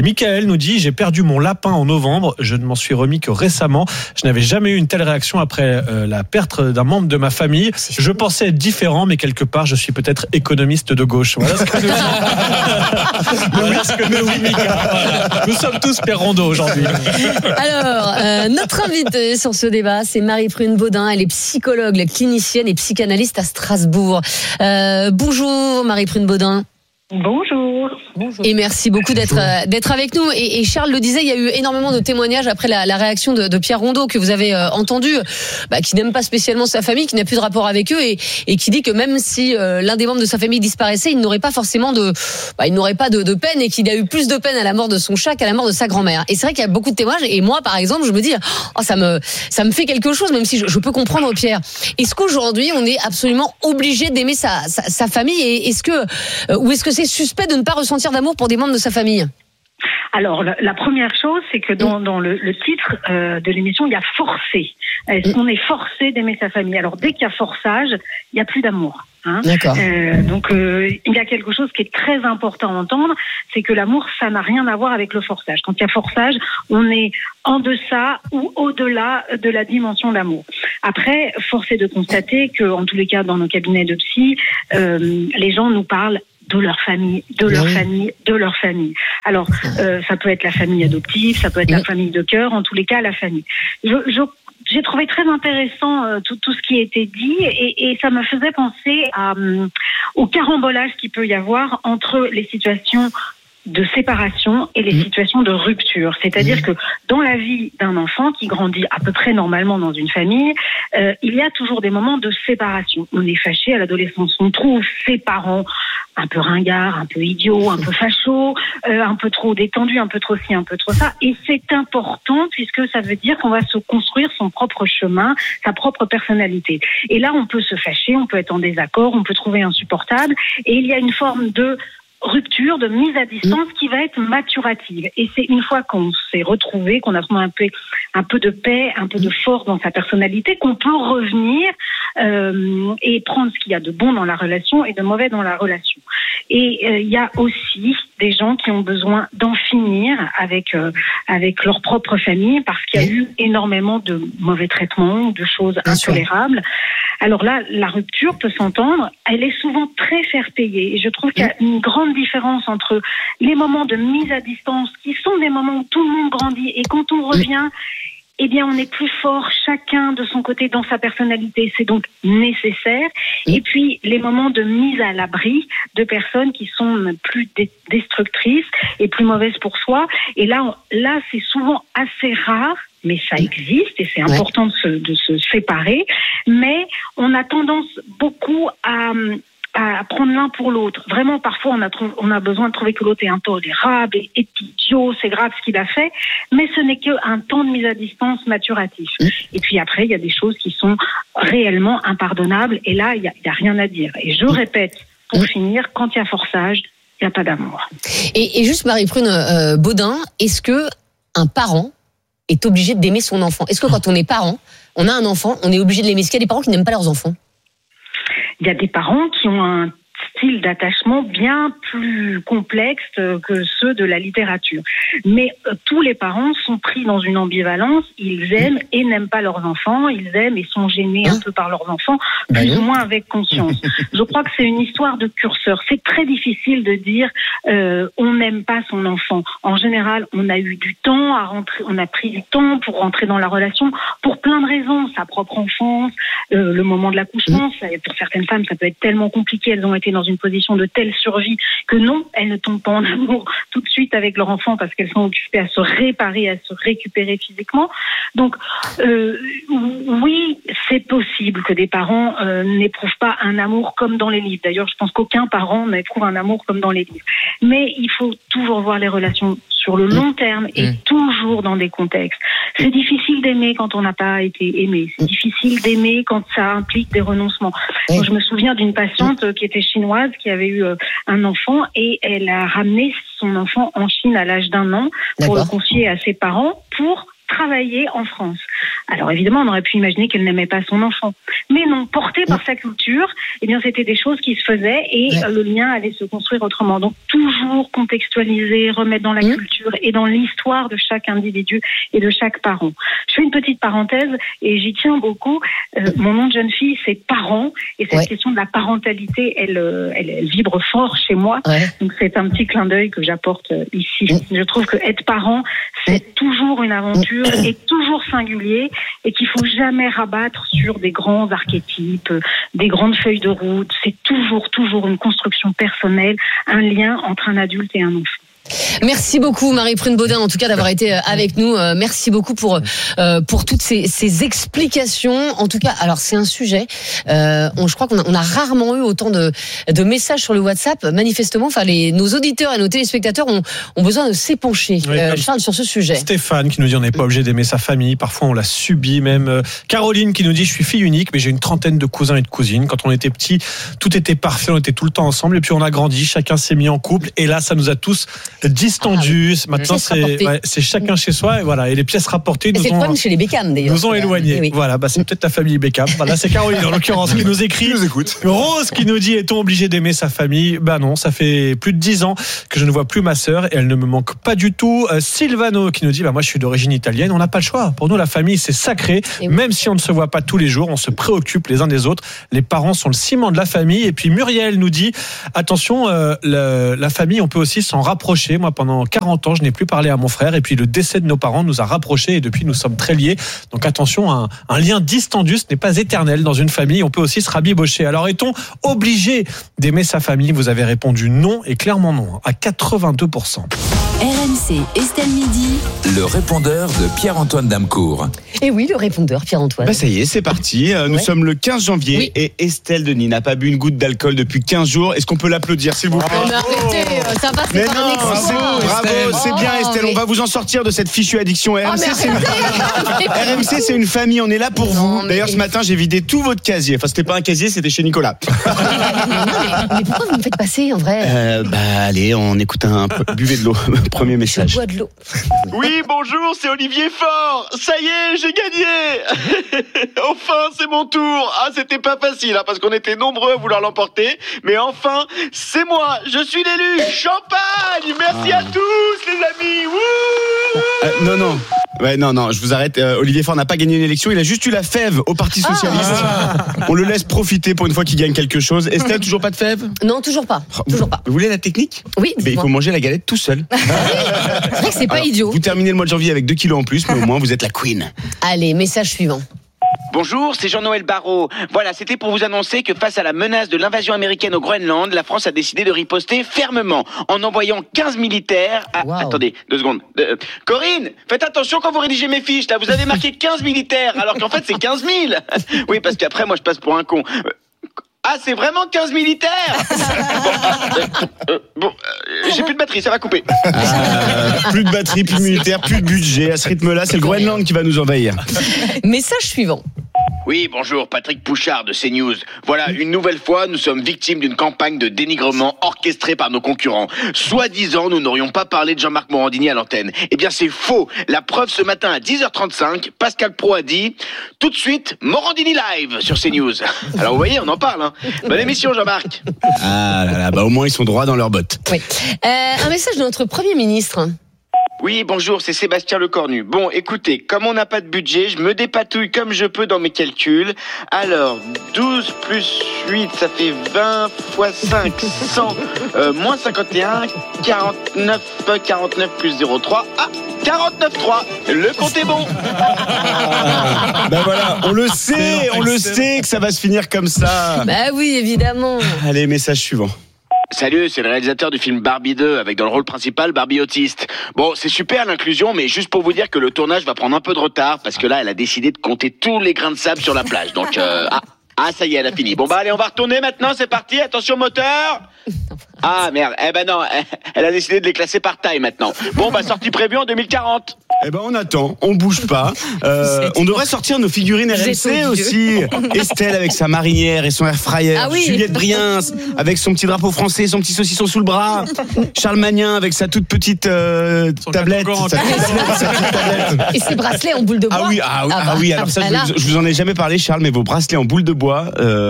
Et Michael nous dit, j'ai perdu mon lapin en novembre, je ne m'en suis remis que récemment. Je n'avais jamais eu une telle réaction après la perte d'un membre de ma famille. Je pensais être différent, mais quelque part, je suis peut-être économiste de gauche. Voilà ce que nous dit. Voilà ce que nous dit Mika. Voilà. Nous sommes tous Père Rondeau aujourd'hui. Alors, notre invitée sur ce débat, c'est Marie-Prune Baudin. Elle est psychologue, clinicienne et psychanalyste à Strasbourg. Bonjour Marie-Prune Baudin. Bonjour. Et merci beaucoup d'être avec nous. Et Charles le disait, il y a eu énormément de témoignages après la réaction de Pierre Rondeau que vous avez entendu, qui n'aime pas spécialement sa famille, qui n'a plus de rapport avec eux et qui dit que même si l'un des membres de sa famille disparaissait, il n'aurait pas forcément de peine et qu'il a eu plus de peine à la mort de son chat qu'à la mort de sa grand-mère. Et c'est vrai qu'il y a beaucoup de témoignages. Et moi, par exemple, je me dis, ça me fait quelque chose, même si je peux comprendre Pierre. Est-ce qu'aujourd'hui, on est absolument obligé d'aimer sa famille et est-ce que c'est suspect de ne pas ressentir d'amour pour des membres de sa famille? Alors, la première chose, c'est que dans le titre de l'émission, il y a forcé. Est-ce qu'on est forcé d'aimer sa famille? Alors, dès qu'il y a forçage, il n'y a plus d'amour. Hein. D'accord. Donc, il y a quelque chose qui est très important à entendre, c'est que l'amour, ça n'a rien à voir avec le forçage. Quand il y a forçage, on est en deçà ou au-delà de la dimension d'amour. Après, force est de constater que, en tous les cas, dans nos cabinets de psy, les gens nous parlent de leur famille, de leur famille. Alors, ça peut être la famille adoptive, ça peut être la famille de cœur, en tous les cas, la famille. J'ai trouvé très intéressant tout ce qui a été dit et ça me faisait penser au carambolage qu'il peut y avoir entre les situations de séparation et les situations de rupture. C'est-à-dire que dans la vie d'un enfant qui grandit à peu près normalement dans une famille, il y a toujours des moments de séparation. On est fâché à l'adolescence, on trouve ses parents un peu ringards, un peu idiots, un peu fachos, un peu trop détendus, un peu trop ci, un peu trop ça. Et c'est important puisque ça veut dire qu'on va se construire son propre chemin, sa propre personnalité. Et là, on peut se fâcher, on peut être en désaccord, on peut trouver insupportable. Et il y a une forme de rupture, de mise à distance qui va être maturative. Et c'est une fois qu'on s'est retrouvé, qu'on a trouvé un peu de paix, un peu de force dans sa personnalité, qu'on peut revenir et prendre ce qu'il y a de bon dans la relation et de mauvais dans la relation. Et il y a aussi des gens qui ont besoin d'en finir avec leur propre famille parce qu'il y a eu énormément de mauvais traitements, de choses intolérables. Alors là, la rupture peut s'entendre, elle est souvent très faire-payer. Et je trouve qu'il y a une grande différence entre les moments de mise à distance, qui sont des moments où tout le monde grandit, et quand on revient, eh bien, on est plus fort, chacun de son côté, dans sa personnalité. C'est donc nécessaire. Et puis, les moments de mise à l'abri de personnes qui sont plus destructrices et plus mauvaises pour soi. Et là, c'est souvent assez rare. Mais ça existe et c'est important de se séparer. Mais on a tendance beaucoup à prendre l'un pour l'autre. Vraiment, parfois, on a besoin de trouver que l'autre est intolérable, est idiot, c'est grave ce qu'il a fait. Mais ce n'est qu'un temps de mise à distance maturatif. Et puis après, il y a des choses qui sont réellement impardonnables. Et là, il n'y a rien à dire. Et je répète, pour finir, quand il y a forçage, il n'y a pas d'amour. Et juste, Marie-Prune Baudin, est-ce que un parent est obligé d'aimer son enfant? Est-ce que quand on est parent, on a un enfant, on est obligé de l'aimer? Est-ce qu'il y a des parents qui n'aiment pas leurs enfants? Il y a des parents qui ont un style d'attachement bien plus complexe que ceux de la littérature. Mais tous les parents sont pris dans une ambivalence. Ils aiment et n'aiment pas leurs enfants. Ils aiment et sont gênés un peu par leurs enfants, plus ou moins avec conscience. Je crois que c'est une histoire de curseur. C'est très difficile de dire on n'aime pas son enfant. En général, on a eu du temps à rentrer, on a pris du temps pour rentrer dans la relation pour plein de raisons. Sa propre enfance, le moment de l'accouchement. Pour certaines femmes, ça peut être tellement compliqué. Elles ont été dans une position de telle survie que non, elles ne tombent pas en amour tout de suite avec leur enfant parce qu'elles sont occupées à se réparer, à se récupérer physiquement. Donc, oui, c'est possible que des parents n'éprouvent pas un amour comme dans les livres. D'ailleurs, je pense qu'aucun parent n'éprouve un amour comme dans les livres. Mais il faut toujours voir les relations sur le long terme et toujours dans des contextes. C'est difficile d'aimer quand on n'a pas été aimé. C'est difficile d'aimer quand ça implique des renoncements. Moi, je me souviens d'une patiente qui était chinoise, qui avait eu un enfant et elle a ramené son enfant en Chine à l'âge d'1 an pour le confier à ses parents pour travailler en France. Alors évidemment, on aurait pu imaginer qu'elle n'aimait pas son enfant. Mais non, portée par sa culture, eh bien c'était des choses qui se faisaient et le lien allait se construire autrement. Donc toujours contextualiser, remettre dans la culture et dans l'histoire de chaque individu et de chaque parent. Je fais une petite parenthèse et j'y tiens beaucoup. Mon nom de jeune fille, c'est parent et cette question de la parentalité, elle vibre fort chez moi. Donc c'est un petit clin d'œil que j'apporte ici. Je trouve que être parent, c'est toujours une aventure et toujours singulier et qu'il faut jamais rabattre sur des grands archétypes, des grandes feuilles de route. C'est toujours une construction personnelle, un lien entre un adulte et un enfant. Merci beaucoup Marie Prune-Baudin en tout cas d'avoir été avec nous. Merci beaucoup pour toutes ces explications. En tout cas, alors c'est un sujet. Je crois qu'on a rarement eu autant de messages sur le WhatsApp. Manifestement, enfin nos auditeurs et nos téléspectateurs ont besoin de s'épancher. Charles, sur ce sujet. Stéphane qui nous dit on n'est pas obligé d'aimer sa famille. Parfois on la subit même. Caroline qui nous dit je suis fille unique mais j'ai une trentaine de cousins et de cousines. Quand on était petits, tout était parfait, on était tout le temps ensemble et puis on a grandi, chacun s'est mis en couple et là ça nous a tous distendu. Maintenant, c'est chacun chez soi et voilà. Et les pièces rapportées c'est le problème chez les Beckham d'ailleurs. Nous ont éloignés. Voilà, c'est peut-être la famille Beckham. Voilà, c'est Caroline en l'occurrence qui nous écrit. Nous écoute. Rose qui nous dit est-on obligé d'aimer sa famille ? Non, ça fait plus de 10 ans que je ne vois plus ma sœur et elle ne me manque pas du tout. Silvano qui nous dit moi je suis d'origine italienne. On n'a pas le choix. Pour nous, la famille c'est sacré. Même si on ne se voit pas tous les jours, on se préoccupe les uns des autres. Les parents sont le ciment de la famille. Et puis Muriel nous dit attention, la famille, on peut aussi s'en rapprocher. Moi, pendant 40 ans, je n'ai plus parlé à mon frère et puis le décès de nos parents nous a rapprochés et depuis nous sommes très liés. Donc attention, un lien distendu, ce n'est pas éternel dans une famille, on peut aussi se rabibocher. Alors est-on obligé d'aimer sa famille ? Vous avez répondu non et clairement non, à 82%. RMC, Estelle Midi. Le répondeur de Pierre-Antoine Damecourt. Et oui, le répondeur, Pierre-Antoine. Ça y est, c'est parti. Nous sommes le 15 janvier et Estelle Denis n'a pas bu une goutte d'alcool depuis 15 jours. Est-ce qu'on peut l'applaudir, s'il vous plaît ? Arrêtez, ça va, c'est pas un exploit. Bravo, c'est bien Estelle, on va vous en sortir de cette fichue addiction. RMC, c'est une famille, on est là pour vous. D'ailleurs, ce matin, j'ai vidé tout votre casier. Enfin, c'était pas un casier, c'était chez Nicolas. Mais pourquoi vous me faites passer, en vrai ? Allez, on écoute buvez de l'eau. Premier message. Je bois de l'eau. Oui, bonjour, c'est Olivier Faure. Ça y est, j'ai gagné. Enfin, c'est mon tour. C'était pas facile, parce qu'on était nombreux à vouloir l'emporter. Mais enfin, c'est moi. Je suis l'élu. Champagne. Merci à tous, les amis. Non. Ouais, non, je vous arrête. Olivier Faure n'a pas gagné une élection. Il a juste eu la fève au Parti Socialiste. On le laisse profiter pour une fois qu'il gagne quelque chose. Estelle, toujours pas de fève ? Non, toujours pas. Toujours pas. Vous voulez la technique ? Oui. Il faut manger la galette tout seul. C'est vrai que c'est pas idiot. Vous terminez le mois de janvier avec 2 kilos en plus, mais au moins vous êtes la queen. Allez, message suivant. Bonjour, c'est Jean-Noël Barrot. Voilà, c'était pour vous annoncer que face à la menace de l'invasion américaine au Groenland, la France a décidé de riposter fermement en envoyant 15 militaires à... Wow. Attendez, 2 secondes. Corinne, faites attention quand vous rédigez mes fiches, là, vous avez marqué 15 militaires, alors qu'en fait c'est 15 000. Oui, parce qu'après, moi, je passe pour un con. C'est vraiment 15 militaires. J'ai plus de batterie, ça va couper. Plus de batterie, plus de militaires, plus de budget. À ce rythme-là, c'est le Groenland qui va nous envahir. Message suivant. Oui, bonjour, Patrick Pouchard de CNews. Voilà, une nouvelle fois, nous sommes victimes d'une campagne de dénigrement orchestrée par nos concurrents. Soi-disant, nous n'aurions pas parlé de Jean-Marc Morandini à l'antenne. Eh bien, c'est faux. La preuve, ce matin à 10h35, Pascal Praud a dit « Tout de suite, Morandini live » sur CNews. Alors, vous voyez, on en parle. Bonne émission, Jean-Marc. Au moins, ils sont droits dans leurs bottes. Oui. Un message de notre Premier ministre. Oui, bonjour, c'est Sébastien Lecornu. Bon, écoutez, comme on n'a pas de budget, je me dépatouille comme je peux dans mes calculs. Alors, 12 plus 8, ça fait 20 fois 5, 100, moins 51, 49 plus 0,3. 49,3. Le compte est bon. Voilà, on le sait que ça va se finir comme ça. Oui, évidemment. Allez, message suivant. Salut, c'est le réalisateur du film Barbie 2 avec dans le rôle principal Barbie autiste. Bon, c'est super l'inclusion, mais juste pour vous dire que le tournage va prendre un peu de retard parce que là, elle a décidé de compter tous les grains de sable sur la plage. Donc, ça y est, elle a fini. Bon, allez, on va retourner maintenant, c'est parti. Attention, moteur. Merde. Non, elle a décidé de les classer par taille maintenant. Bon, sortie prévue en 2040. Eh ben on attend, on bouge pas. On devrait sortir nos figurines RMC aussi. Estelle avec sa marinière et son air fryer. Ah oui. Juliette Briens avec son petit drapeau français, son petit saucisson sous le bras. Charles Magnin avec sa toute petite tablette. Et ses bracelets en boule de bois. Ah oui. Alors ça, je vous en ai jamais parlé, Charles, mais vos bracelets en boule de bois.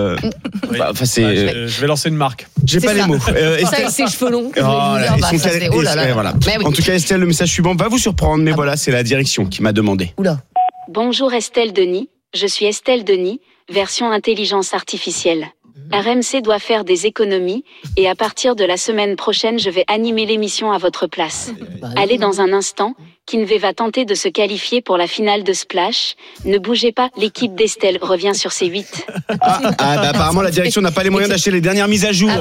Je vais lancer une marque. J'ai pas les mots. Estelle, ses cheveux longs. Voilà. En tout cas, Estelle, le message suivant va vous surprendre, mais voilà, c'est la direction qui m'a demandé. Oula. Bonjour Estelle Denis, je suis Estelle Denis, version intelligence artificielle. RMC doit faire des économies et à partir de la semaine prochaine, je vais animer l'émission à votre place. Allez dans un instant, Kinvey va tenter de se qualifier pour la finale de Splash. Ne bougez pas, l'équipe d'Estelle revient sur C8. Apparemment, la direction n'a pas les moyens d'acheter les dernières mises à jour.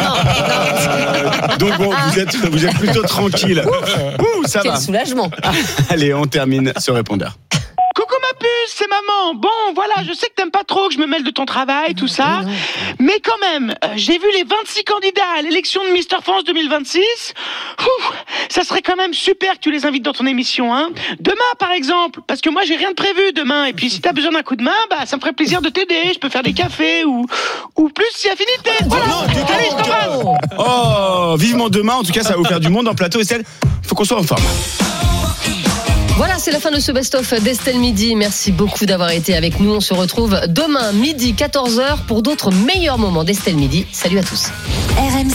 Donc bon, vous êtes plutôt tranquille. Ça va. Quel soulagement. Allez, on termine ce répondeur. Coucou ma puce, c'est maman. Bon, voilà, je sais que t'aimes pas trop que je me mêle de ton travail, tout ça. Mais quand même, j'ai vu les 26 candidats à l'élection de Mister France 2026. Ça serait quand même super que tu les invites dans ton émission, hein. Demain, par exemple, parce que moi, j'ai rien de prévu demain. Et puis, si t'as besoin d'un coup de main, ça me ferait plaisir de t'aider. Je peux faire des cafés ou plus si affinité. Voilà. Allez, je t'embrasse. Oh, vivement demain. En tout cas, ça va vous faire du monde en plateau. Estelle, faut qu'on soit en forme. Voilà, c'est la fin de ce best-of d'Estelle Midi. Merci beaucoup d'avoir été avec nous. On se retrouve demain midi 14h pour d'autres meilleurs moments d'Estelle Midi. Salut à tous.